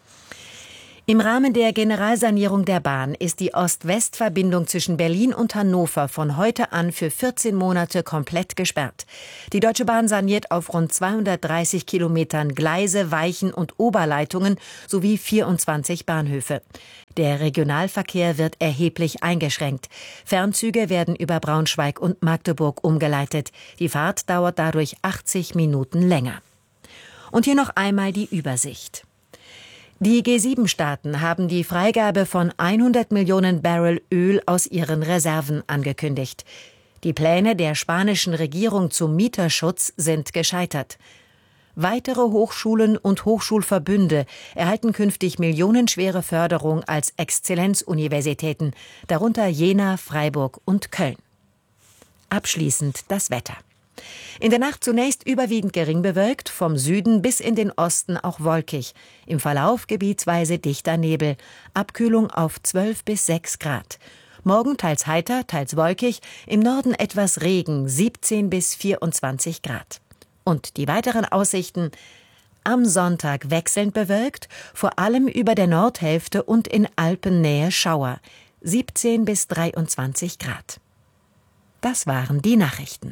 Im Rahmen der Generalsanierung der Bahn ist die Ost-West-Verbindung zwischen Berlin und Hannover von heute an für vierzehn Monate komplett gesperrt. Die Deutsche Bahn saniert auf rund zweihundertdreißig Kilometern Gleise, Weichen und Oberleitungen sowie vierundzwanzig Bahnhöfe. Der Regionalverkehr wird erheblich eingeschränkt. Fernzüge werden über Braunschweig und Magdeburg umgeleitet. Die Fahrt dauert dadurch achtzig Minuten länger. Und hier noch einmal die Übersicht. Die G sieben Staaten haben die Freigabe von hundert Millionen Barrel Öl aus ihren Reserven angekündigt. Die Pläne der spanischen Regierung zum Mieterschutz sind gescheitert. Weitere Hochschulen und Hochschulverbünde erhalten künftig millionenschwere Förderung als Exzellenzuniversitäten, darunter Jena, Freiburg und Köln. Abschließend das Wetter. In der Nacht zunächst überwiegend gering bewölkt, vom Süden bis in den Osten auch wolkig. Im Verlauf gebietsweise dichter Nebel. Abkühlung auf zwölf bis sechs Grad. Morgen teils heiter, teils wolkig, im Norden etwas Regen, siebzehn bis vierundzwanzig Grad. Und die weiteren Aussichten: am Sonntag wechselnd bewölkt, vor allem über der Nordhälfte und in Alpennähe Schauer, siebzehn bis dreiundzwanzig Grad. Das waren die Nachrichten.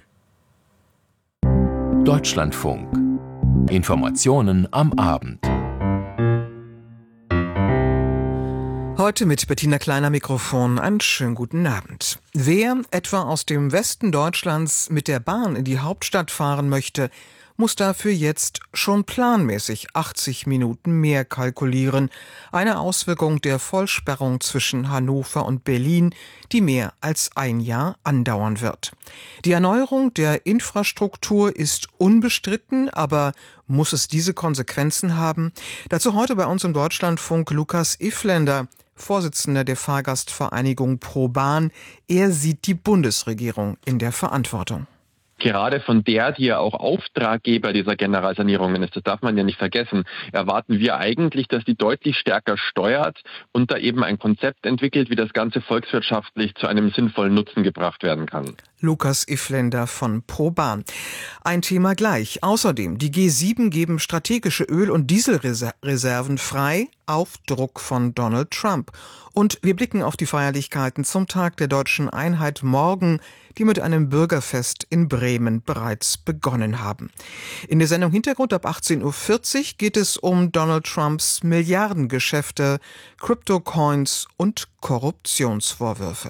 Deutschlandfunk. Informationen am Abend. Heute mit Bettina Kleiner Mikrofon. Einen schönen guten Abend. Wer etwa aus dem Westen Deutschlands mit der Bahn in die Hauptstadt fahren möchte, muss dafür jetzt schon planmäßig achtzig Minuten mehr kalkulieren. Eine Auswirkung der Vollsperrung zwischen Hannover und Berlin, die mehr als ein Jahr andauern wird. Die Erneuerung der Infrastruktur ist unbestritten, aber muss es diese Konsequenzen haben? Dazu heute bei uns im Deutschlandfunk Lukas Ifländer, Vorsitzender der Fahrgastvereinigung ProBahn. Er sieht die Bundesregierung in der Verantwortung. Gerade von der, die ja auch Auftraggeber dieser Generalsanierungen ist, das darf man ja nicht vergessen, erwarten wir eigentlich, dass die deutlich stärker steuert und da eben ein Konzept entwickelt, wie das Ganze volkswirtschaftlich zu einem sinnvollen Nutzen gebracht werden kann. Lukas Ifländer von ProBahn. Ein Thema gleich. Außerdem, die G sieben geben strategische Öl- und Dieselreserven frei auf Druck von Donald Trump. Und wir blicken auf die Feierlichkeiten zum Tag der deutschen Einheit morgen, die mit einem Bürgerfest in Bremen bereits begonnen haben. In der Sendung Hintergrund ab achtzehn Uhr vierzig geht es um Donald Trumps Milliardengeschäfte, Crypto-Coins und Korruptionsvorwürfe.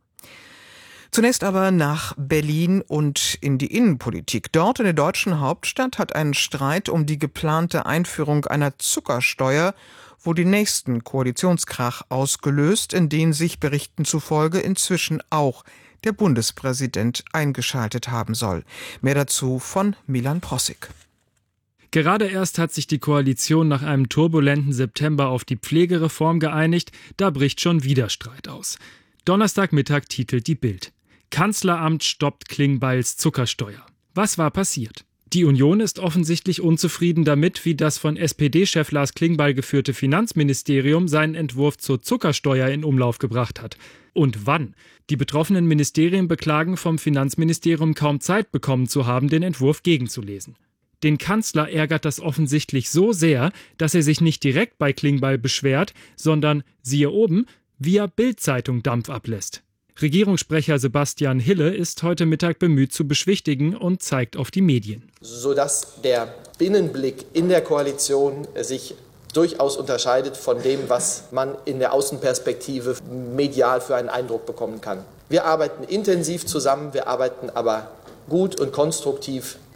Zunächst aber nach Berlin und in die Innenpolitik. Dort in der deutschen Hauptstadt hat ein Streit um die geplante Einführung einer Zuckersteuer wohl den nächsten Koalitionskrach ausgelöst, in den sich Berichten zufolge inzwischen auch der Bundespräsident eingeschaltet haben soll. Mehr dazu von Milan Prossig. Gerade erst hat sich die Koalition nach einem turbulenten September auf die Pflegereform geeinigt, da bricht schon wieder Streit aus. Donnerstagmittag titelt die Bild: Kanzleramt stoppt Klingbeils Zuckersteuer. Was war passiert? Die Union ist offensichtlich unzufrieden damit, wie das von S P D-Chef Lars Klingbeil geführte Finanzministerium seinen Entwurf zur Zuckersteuer in Umlauf gebracht hat. Und wann? Die betroffenen Ministerien beklagen, vom Finanzministerium kaum Zeit bekommen zu haben, den Entwurf gegenzulesen. Den Kanzler ärgert das offensichtlich so sehr, dass er sich nicht direkt bei Klingbeil beschwert, sondern, siehe oben, via Bild-Zeitung Dampf ablässt. Regierungssprecher Sebastian Hille ist heute Mittag bemüht zu beschwichtigen und zeigt auf die Medien. Sodass der Binnenblick in der Koalition sich durchaus unterscheidet von dem, was man in der Außenperspektive medial für einen Eindruck bekommen kann. Wir arbeiten intensiv zusammen, wir arbeiten aber gut und konstruktiv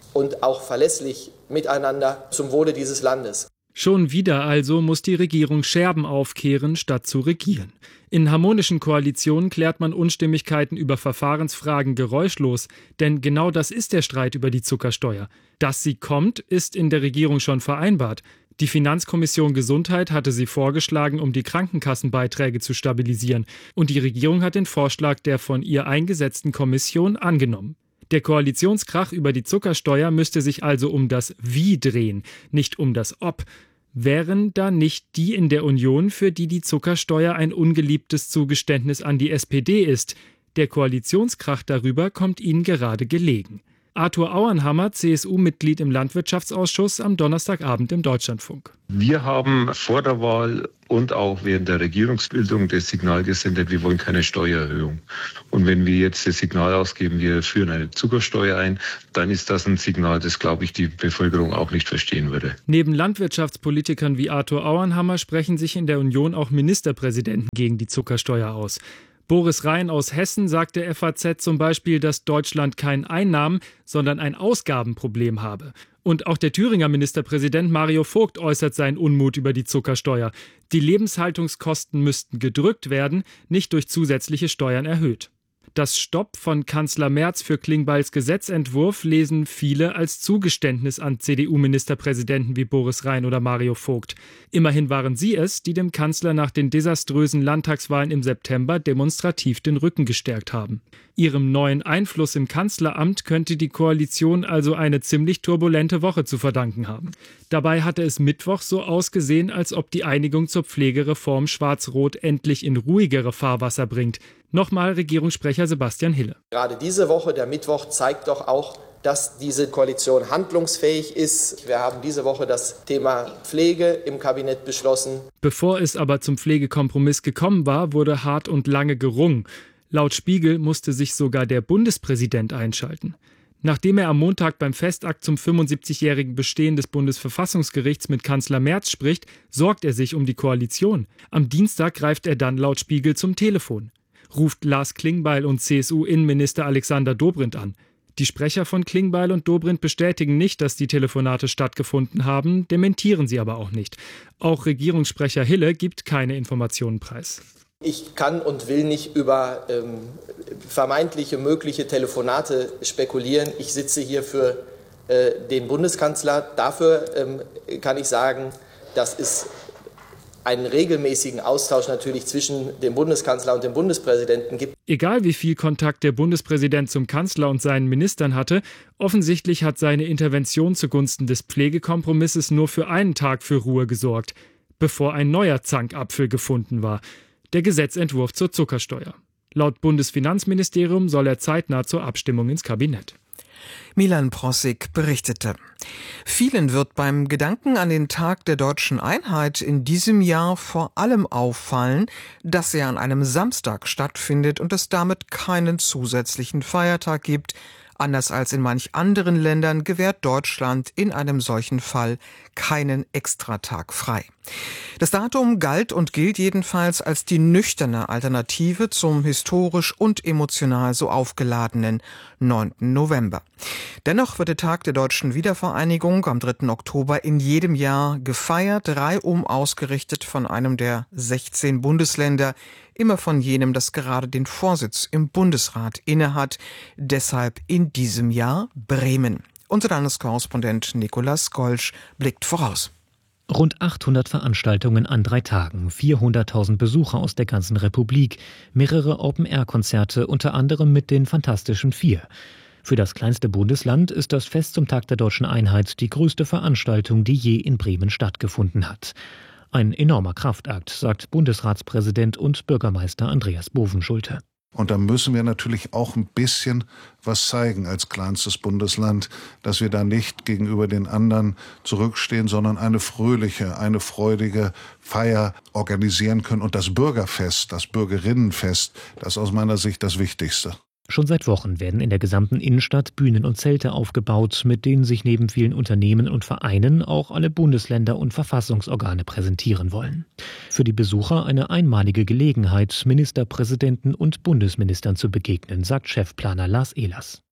und auch verlässlich miteinander zum Wohle dieses Landes. Schon wieder also muss die Regierung Scherben aufkehren, statt zu regieren. In harmonischen Koalitionen klärt man Unstimmigkeiten über Verfahrensfragen geräuschlos, denn genau das ist der Streit über die Zuckersteuer. Dass sie kommt, ist in der Regierung schon vereinbart. Die Finanzkommission Gesundheit hatte sie vorgeschlagen, um die Krankenkassenbeiträge zu stabilisieren, und die Regierung hat den Vorschlag der von ihr eingesetzten Kommission angenommen. Der Koalitionskrach über die Zuckersteuer müsste sich also um das Wie drehen, nicht um das Ob. Wären da nicht die in der Union, für die die Zuckersteuer ein ungeliebtes Zugeständnis an die S P D ist? Der Koalitionskrach darüber kommt ihnen gerade gelegen. Arthur Auernhammer, C S U-Mitglied im Landwirtschaftsausschuss, am Donnerstagabend im Deutschlandfunk. Wir haben vor der Wahl und auch während der Regierungsbildung das Signal gesendet, wir wollen keine Steuererhöhung. Und wenn wir jetzt das Signal ausgeben, wir führen eine Zuckersteuer ein, dann ist das ein Signal, das, glaube ich, die Bevölkerung auch nicht verstehen würde. Neben Landwirtschaftspolitikern wie Arthur Auernhammer sprechen sich in der Union auch Ministerpräsidenten gegen die Zuckersteuer aus. Boris Rhein aus Hessen sagt der F A Z zum Beispiel, dass Deutschland kein Einnahmen-, sondern ein Ausgabenproblem habe. Und auch der Thüringer Ministerpräsident Mario Vogt äußert seinen Unmut über die Zuckersteuer. Die Lebenshaltungskosten müssten gedrückt werden, nicht durch zusätzliche Steuern erhöht. Das Stopp von Kanzler Merz für Klingbeils Gesetzentwurf lesen viele als Zugeständnis an C D U-Ministerpräsidenten wie Boris Rhein oder Mario Vogt. Immerhin waren sie es, die dem Kanzler nach den desaströsen Landtagswahlen im September demonstrativ den Rücken gestärkt haben. Ihrem neuen Einfluss im Kanzleramt könnte die Koalition also eine ziemlich turbulente Woche zu verdanken haben. Dabei hatte es Mittwoch so ausgesehen, als ob die Einigung zur Pflegereform Schwarz-Rot endlich in ruhigere Fahrwasser bringt. Nochmal Regierungssprecher Sebastian Hille. Gerade diese Woche, der Mittwoch, zeigt doch auch, dass diese Koalition handlungsfähig ist. Wir haben diese Woche das Thema Pflege im Kabinett beschlossen. Bevor es aber zum Pflegekompromiss gekommen war, wurde hart und lange gerungen. Laut Spiegel musste sich sogar der Bundespräsident einschalten. Nachdem er am Montag beim Festakt zum fünfundsiebzigjährigen Bestehen des Bundesverfassungsgerichts mit Kanzler Merz spricht, sorgt er sich um die Koalition. Am Dienstag greift er dann laut Spiegel zum Telefon. Ruft Lars Klingbeil und C S U-Innenminister Alexander Dobrindt an. Die Sprecher von Klingbeil und Dobrindt bestätigen nicht, dass die Telefonate stattgefunden haben, dementieren sie aber auch nicht. Auch Regierungssprecher Hille gibt keine Informationen preis. Ich kann und will nicht über ähm, vermeintliche mögliche Telefonate spekulieren. Ich sitze hier für äh, den Bundeskanzler. Dafür ähm, kann ich sagen, dass es einen regelmäßigen Austausch natürlich zwischen dem Bundeskanzler und dem Bundespräsidenten gibt. Egal wie viel Kontakt der Bundespräsident zum Kanzler und seinen Ministern hatte, offensichtlich hat seine Intervention zugunsten des Pflegekompromisses nur für einen Tag für Ruhe gesorgt, bevor ein neuer Zankapfel gefunden war. Der Gesetzentwurf zur Zuckersteuer. Laut Bundesfinanzministerium soll er zeitnah zur Abstimmung ins Kabinett. Milan Prossig berichtete. Vielen wird beim Gedanken an den Tag der deutschen Einheit in diesem Jahr vor allem auffallen, dass er an einem Samstag stattfindet und es damit keinen zusätzlichen Feiertag gibt. Anders als in manch anderen Ländern gewährt Deutschland in einem solchen Fall keinen Extratag frei. Das Datum galt und gilt jedenfalls als die nüchterne Alternative zum historisch und emotional so aufgeladenen neunten November. Dennoch wird der Tag der deutschen Wiedervereinigung am dritten Oktober in jedem Jahr gefeiert, reihum ausgerichtet von einem der sechzehn Bundesländer, immer von jenem, das gerade den Vorsitz im Bundesrat innehat, deshalb in diesem Jahr Bremen. Unser Landeskorrespondent Nikolaus Golsch blickt voraus. Rund achthundert Veranstaltungen an drei Tagen, vierhunderttausend Besucher aus der ganzen Republik, mehrere Open-Air-Konzerte, unter anderem mit den Fantastischen Vier. Für das kleinste Bundesland ist das Fest zum Tag der deutschen Einheit die größte Veranstaltung, die je in Bremen stattgefunden hat. Ein enormer Kraftakt, sagt Bundesratspräsident und Bürgermeister Andreas Bovenschulte. Und da müssen wir natürlich auch ein bisschen was zeigen als kleinstes Bundesland, dass wir da nicht gegenüber den anderen zurückstehen, sondern eine fröhliche, eine freudige Feier organisieren können. Und das Bürgerfest, das Bürgerinnenfest, das ist aus meiner Sicht das Wichtigste. Schon seit Wochen werden in der gesamten Innenstadt Bühnen und Zelte aufgebaut, mit denen sich neben vielen Unternehmen und Vereinen auch alle Bundesländer und Verfassungsorgane präsentieren wollen. Für die Besucher eine einmalige Gelegenheit, Ministerpräsidenten und Bundesministern zu begegnen, sagt Chefplaner Lars Ehlers.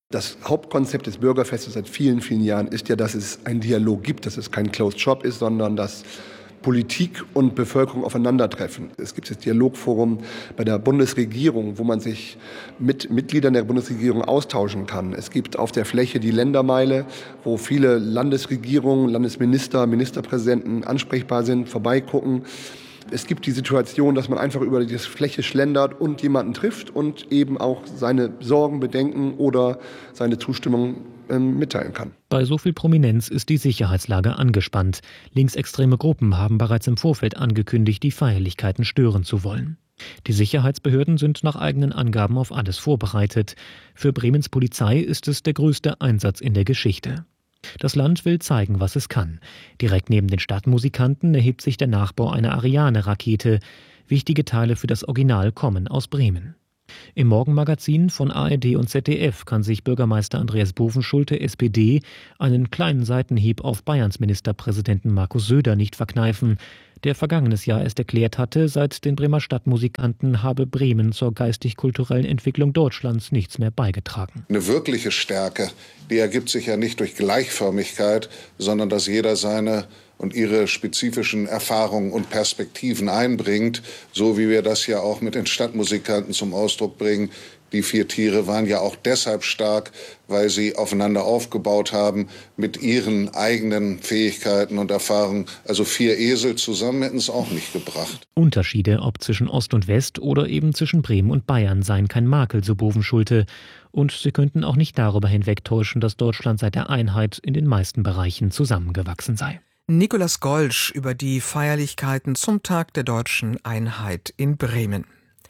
Das Hauptkonzept des Bürgerfestes seit vielen, vielen Jahren ist ja, dass es einen Dialog gibt, dass es kein Closed Shop ist, sondern dass Politik und Bevölkerung aufeinandertreffen. Es gibt das Dialogforum bei der Bundesregierung, wo man sich mit Mitgliedern der Bundesregierung austauschen kann. Es gibt auf der Fläche die Ländermeile, wo viele Landesregierungen, Landesminister, Ministerpräsidenten ansprechbar sind, vorbeigucken. Es gibt die Situation, dass man einfach über die Fläche schlendert und jemanden trifft und eben auch seine Sorgen, Bedenken oder seine Zustimmung ähm, mitteilen kann. Bei so viel Prominenz ist die Sicherheitslage angespannt. Linksextreme Gruppen haben bereits im Vorfeld angekündigt, die Feierlichkeiten stören zu wollen. Die Sicherheitsbehörden sind nach eigenen Angaben auf alles vorbereitet. Für Bremens Polizei ist es der größte Einsatz in der Geschichte. Das Land will zeigen, was es kann. Direkt neben den Stadtmusikanten erhebt sich der Nachbau einer Ariane-Rakete. Wichtige Teile für das Original kommen aus Bremen. Im Morgenmagazin von A R D und Z D F kann sich Bürgermeister Andreas Bovenschulte, S P D, einen kleinen Seitenhieb auf Bayerns Ministerpräsidenten Markus Söder nicht verkneifen, der vergangenes Jahr erst erklärt hatte, seit den Bremer Stadtmusikanten habe Bremen zur geistig-kulturellen Entwicklung Deutschlands nichts mehr beigetragen. Eine wirkliche Stärke, die ergibt sich ja nicht durch Gleichförmigkeit, sondern dass jeder seine und ihre spezifischen Erfahrungen und Perspektiven einbringt, so wie wir das ja auch mit den Stadtmusikanten zum Ausdruck bringen. Die vier Tiere waren ja auch deshalb stark, weil sie aufeinander aufgebaut haben mit ihren eigenen Fähigkeiten und Erfahrungen. Also vier Esel zusammen hätten es auch nicht gebracht. Unterschiede, ob zwischen Ost und West oder eben zwischen Bremen und Bayern, seien kein Makel, so Bovenschulte. Und sie könnten auch nicht darüber hinwegtäuschen, dass Deutschland seit der Einheit in den meisten Bereichen zusammengewachsen sei. Nikolaus Golsch über die Feierlichkeiten zum Tag der deutschen Einheit in Bremen.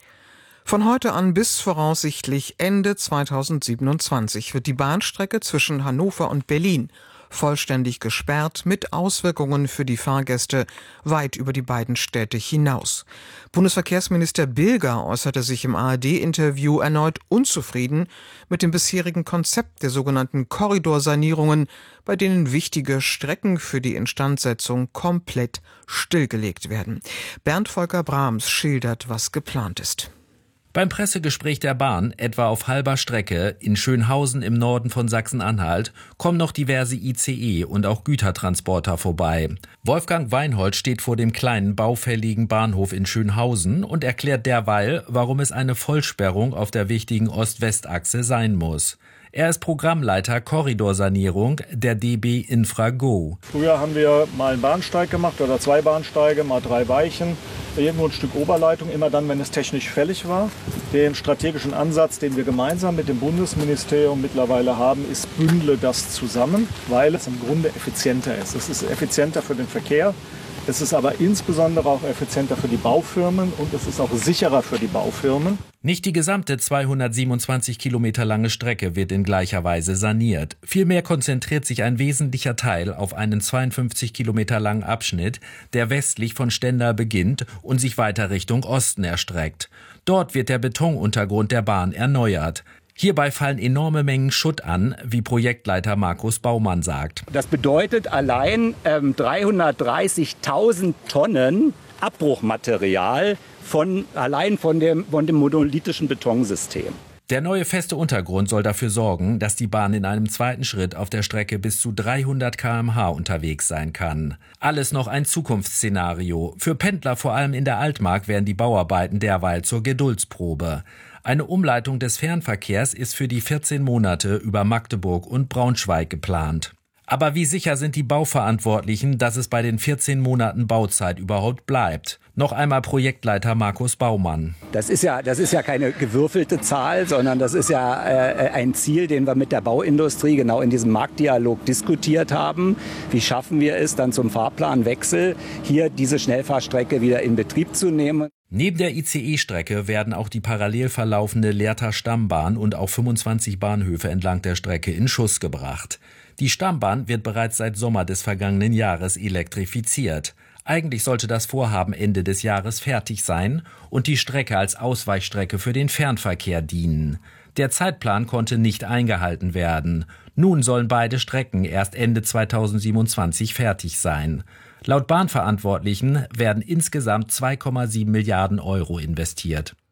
Von heute an bis voraussichtlich Ende zweitausendsiebenundzwanzig wird die Bahnstrecke zwischen Hannover und Berlin vollständig gesperrt, mit Auswirkungen für die Fahrgäste weit über die beiden Städte hinaus. Bundesverkehrsminister Bilger äußerte sich im A R D-Interview erneut unzufrieden mit dem bisherigen Konzept der sogenannten Korridorsanierungen, bei denen wichtige Strecken für die Instandsetzung komplett stillgelegt werden. Bernd Volker Brahms schildert, was geplant ist. Beim Pressegespräch der Bahn, etwa auf halber Strecke in Schönhausen im Norden von Sachsen-Anhalt, kommen noch diverse I C E und auch Gütertransporter vorbei. Wolfgang Weinhold steht vor dem kleinen baufälligen Bahnhof in Schönhausen und erklärt derweil, warum es eine Vollsperrung auf der wichtigen Ost-West-Achse sein muss. Er ist Programmleiter Korridorsanierung der D B Infra-Go. Früher haben wir mal einen Bahnsteig gemacht oder zwei Bahnsteige, mal drei Weichen, irgendwo ein Stück Oberleitung, immer dann, wenn es technisch fällig war. Den strategischen Ansatz, den wir gemeinsam mit dem Bundesministerium mittlerweile haben, ist, bündle das zusammen, weil es im Grunde effizienter ist. Es ist effizienter für den Verkehr. Es ist aber insbesondere auch effizienter für die Baufirmen und es ist auch sicherer für die Baufirmen. Nicht die gesamte zweihundertsiebenundzwanzig Kilometer lange Strecke wird in gleicher Weise saniert. Vielmehr konzentriert sich ein wesentlicher Teil auf einen zweiundfünfzig Kilometer langen Abschnitt, der westlich von Stendal beginnt und sich weiter Richtung Osten erstreckt. Dort wird der Betonuntergrund der Bahn erneuert. Hierbei fallen enorme Mengen Schutt an, wie Projektleiter Markus Baumann sagt. Das bedeutet allein ähm, dreihundertdreißigtausend Tonnen Abbruchmaterial von, allein von dem, von dem monolithischen Betonsystem. Der neue feste Untergrund soll dafür sorgen, dass die Bahn in einem zweiten Schritt auf der Strecke bis zu dreihundert Kilometer pro Stunde unterwegs sein kann. Alles noch ein Zukunftsszenario. Für Pendler vor allem in der Altmark werden die Bauarbeiten derweil zur Geduldsprobe. Eine Umleitung des Fernverkehrs ist für die vierzehn Monate über Magdeburg und Braunschweig geplant. Aber wie sicher sind die Bauverantwortlichen, dass es bei den vierzehn Monaten Bauzeit überhaupt bleibt? Noch einmal Projektleiter Markus Baumann. Das ist ja, das ist ja keine gewürfelte Zahl, sondern das ist ja äh, ein Ziel, den wir mit der Bauindustrie genau in diesem Marktdialog diskutiert haben. Wie schaffen wir es dann zum Fahrplanwechsel, hier diese Schnellfahrstrecke wieder in Betrieb zu nehmen? Neben der I C E-Strecke werden auch die parallel verlaufende Lehrter Stammbahn und auch fünfundzwanzig Bahnhöfe entlang der Strecke in Schuss gebracht. Die Stammbahn wird bereits seit Sommer des vergangenen Jahres elektrifiziert. Eigentlich sollte das Vorhaben Ende des Jahres fertig sein und die Strecke als Ausweichstrecke für den Fernverkehr dienen. Der Zeitplan konnte nicht eingehalten werden. Nun sollen beide Strecken erst Ende zweitausendsiebenundzwanzig fertig sein. Laut Bahnverantwortlichen werden insgesamt zwei Komma sieben Milliarden Euro investiert.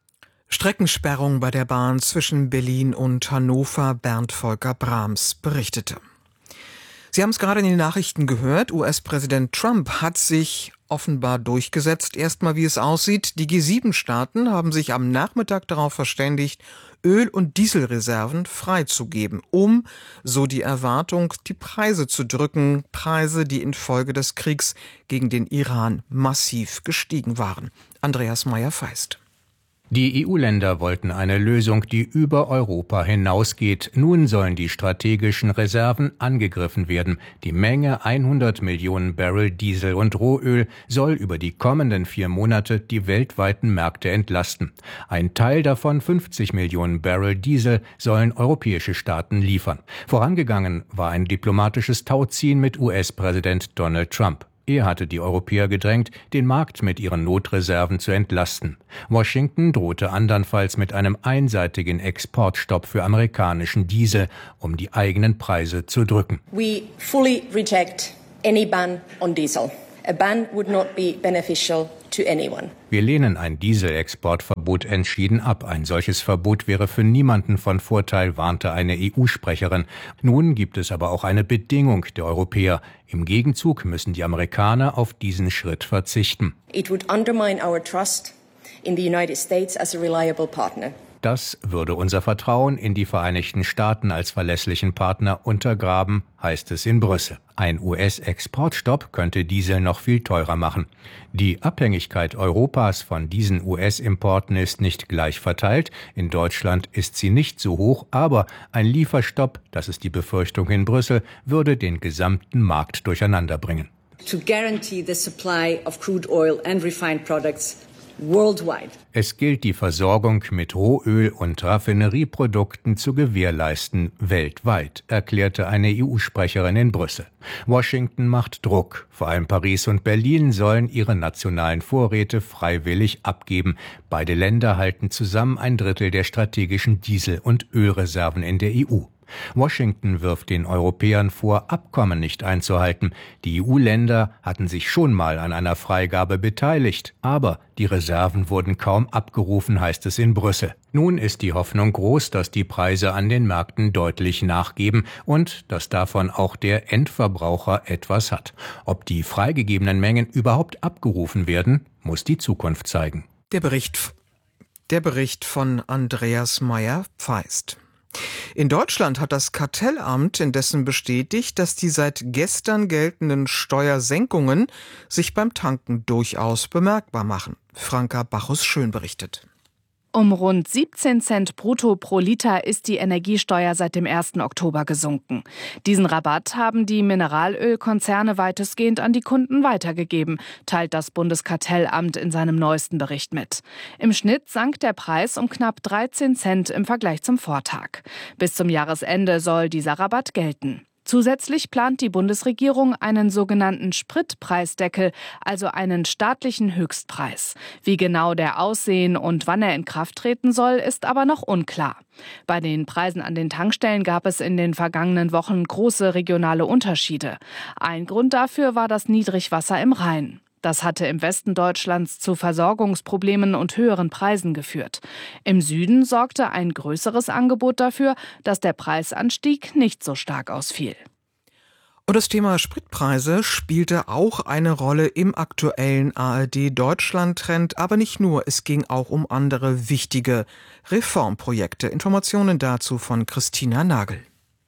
Streckensperrung bei der Bahn zwischen Berlin und Hannover, Bernd Volker Brahms berichtete. Sie haben es gerade in den Nachrichten gehört, U S-Präsident Trump hat sich offenbar durchgesetzt. Erstmal, wie es aussieht. Die G sieben Staaten haben sich am Nachmittag darauf verständigt, Öl- und Dieselreserven freizugeben, um, so die Erwartung, die Preise zu drücken. Preise, die infolge des Kriegs gegen den Iran massiv gestiegen waren. Andreas Meyer-Feist. Die E U-Länder wollten eine Lösung, die über Europa hinausgeht. Nun sollen die strategischen Reserven angegriffen werden. Die Menge hundert Millionen Barrel Diesel und Rohöl soll über die kommenden vier Monate die weltweiten Märkte entlasten. Ein Teil davon, fünfzig Millionen Barrel Diesel, sollen europäische Staaten liefern. Vorangegangen war ein diplomatisches Tauziehen mit U S-Präsident Donald Trump. Er hatte die Europäer gedrängt, den Markt mit ihren Notreserven zu entlasten. Washington drohte andernfalls mit einem einseitigen Exportstopp für amerikanischen Diesel, um die eigenen Preise zu drücken. We fully reject any ban on diesel. A ban would not be beneficial to anyone. Wir lehnen ein Dieselexportverbot entschieden ab. Ein solches Verbot wäre für niemanden von Vorteil, warnte eine E U-Sprecherin. Nun gibt es aber auch eine Bedingung der Europäer. Im Gegenzug müssen die Amerikaner auf diesen Schritt verzichten. It would undermine our trust in the United States as a reliable partner. Das würde unser Vertrauen in die Vereinigten Staaten als verlässlichen Partner untergraben, heißt es in Brüssel. Ein U S-Exportstopp könnte Diesel noch viel teurer machen. Die Abhängigkeit Europas von diesen U S-Importen ist nicht gleich verteilt. In Deutschland ist sie nicht so hoch, aber ein Lieferstopp, das ist die Befürchtung in Brüssel, würde den gesamten Markt durcheinanderbringen. To guarantee the supply of crude oil and refined products worldwide. Es gilt, die Versorgung mit Rohöl und Raffinerieprodukten zu gewährleisten, weltweit, erklärte eine E U-Sprecherin in Brüssel. Washington macht Druck. Vor allem Paris und Berlin sollen ihre nationalen Vorräte freiwillig abgeben. Beide Länder halten zusammen ein Drittel der strategischen Diesel- und Ölreserven in der E U. Washington wirft den Europäern vor, Abkommen nicht einzuhalten. Die E U-Länder hatten sich schon mal an einer Freigabe beteiligt, aber die Reserven wurden kaum abgerufen, heißt es in Brüssel. Nun ist die Hoffnung groß, dass die Preise an den Märkten deutlich nachgeben und dass davon auch der Endverbraucher etwas hat. Ob die freigegebenen Mengen überhaupt abgerufen werden, muss die Zukunft zeigen. Der Bericht, der Bericht von Andreas Meyer-Feist. In Deutschland hat das Kartellamt indessen bestätigt, dass die seit gestern geltenden Steuersenkungen sich beim Tanken durchaus bemerkbar machen. Franka Bachus-Schön berichtet. Um rund siebzehn Cent brutto pro Liter ist die Energiesteuer seit dem ersten Oktober gesunken. Diesen Rabatt haben die Mineralölkonzerne weitestgehend an die Kunden weitergegeben, teilt das Bundeskartellamt in seinem neuesten Bericht mit. Im Schnitt sank der Preis um knapp dreizehn Cent im Vergleich zum Vortag. Bis zum Jahresende soll dieser Rabatt gelten. Zusätzlich plant die Bundesregierung einen sogenannten Spritpreisdeckel, also einen staatlichen Höchstpreis. Wie genau der aussehen und wann er in Kraft treten soll, ist aber noch unklar. Bei den Preisen an den Tankstellen gab es in den vergangenen Wochen große regionale Unterschiede. Ein Grund dafür war das Niedrigwasser im Rhein. Das hatte im Westen Deutschlands zu Versorgungsproblemen und höheren Preisen geführt. Im Süden sorgte ein größeres Angebot dafür, dass der Preisanstieg nicht so stark ausfiel. Und das Thema Spritpreise spielte auch eine Rolle im aktuellen A R D-Deutschland-Trend, aber nicht nur, es ging auch um andere wichtige Reformprojekte. Informationen dazu von Christina Nagel.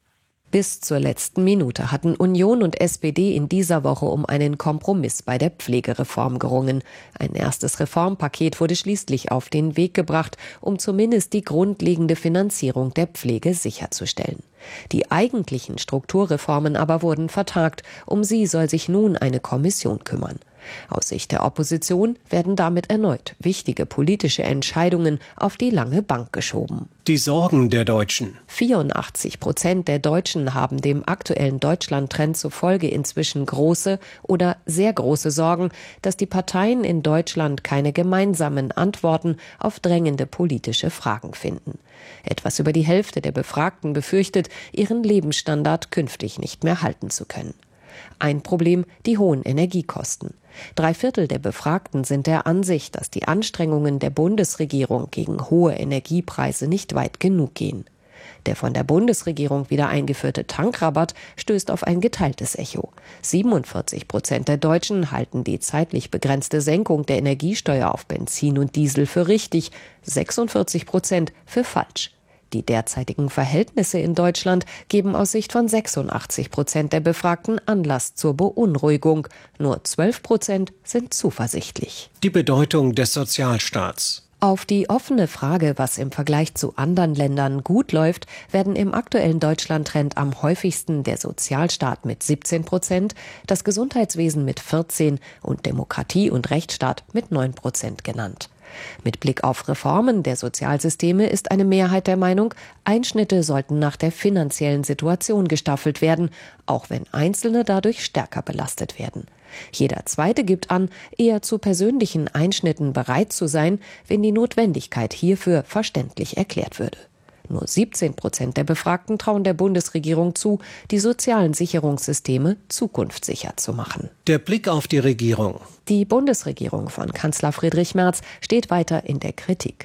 Bis zur letzten Minute hatten Union und S P D in dieser Woche um einen Kompromiss bei der Pflegereform gerungen. Ein erstes Reformpaket wurde schließlich auf den Weg gebracht, um zumindest die grundlegende Finanzierung der Pflege sicherzustellen. Die eigentlichen Strukturreformen aber wurden vertagt. Um sie soll sich nun eine Kommission kümmern. Aus Sicht der Opposition werden damit erneut wichtige politische Entscheidungen auf die lange Bank geschoben. Die Sorgen der Deutschen. vierundachtzig Prozent der Deutschen haben dem aktuellen Deutschland-Trend zufolge inzwischen große oder sehr große Sorgen, dass die Parteien in Deutschland keine gemeinsamen Antworten auf drängende politische Fragen finden. Etwas über die Hälfte der Befragten befürchtet, ihren Lebensstandard künftig nicht mehr halten zu können. Ein Problem, die hohen Energiekosten. Drei Viertel der Befragten sind der Ansicht, dass die Anstrengungen der Bundesregierung gegen hohe Energiepreise nicht weit genug gehen. Der von der Bundesregierung wieder eingeführte Tankrabatt stößt auf ein geteiltes Echo. siebenundvierzig Prozent der Deutschen halten die zeitlich begrenzte Senkung der Energiesteuer auf Benzin und Diesel für richtig, sechsundvierzig Prozent für falsch. Die derzeitigen Verhältnisse in Deutschland geben aus Sicht von sechsundachtzig Prozent der Befragten Anlass zur Beunruhigung. Nur zwölf Prozent sind zuversichtlich. Die Bedeutung des Sozialstaats. Auf die offene Frage, was im Vergleich zu anderen Ländern gut läuft, werden im aktuellen Deutschland-Trend am häufigsten der Sozialstaat mit siebzehn Prozent, das Gesundheitswesen mit vierzehn und Demokratie und Rechtsstaat mit neun Prozent genannt. Mit Blick auf Reformen der Sozialsysteme ist eine Mehrheit der Meinung, Einschnitte sollten nach der finanziellen Situation gestaffelt werden, auch wenn Einzelne dadurch stärker belastet werden. Jeder Zweite gibt an, eher zu persönlichen Einschnitten bereit zu sein, wenn die Notwendigkeit hierfür verständlich erklärt würde. Nur siebzehn Prozent der Befragten trauen der Bundesregierung zu, die sozialen Sicherungssysteme zukunftssicher zu machen. Der Blick auf die Regierung. Die Bundesregierung von Kanzler Friedrich Merz steht weiter in der Kritik.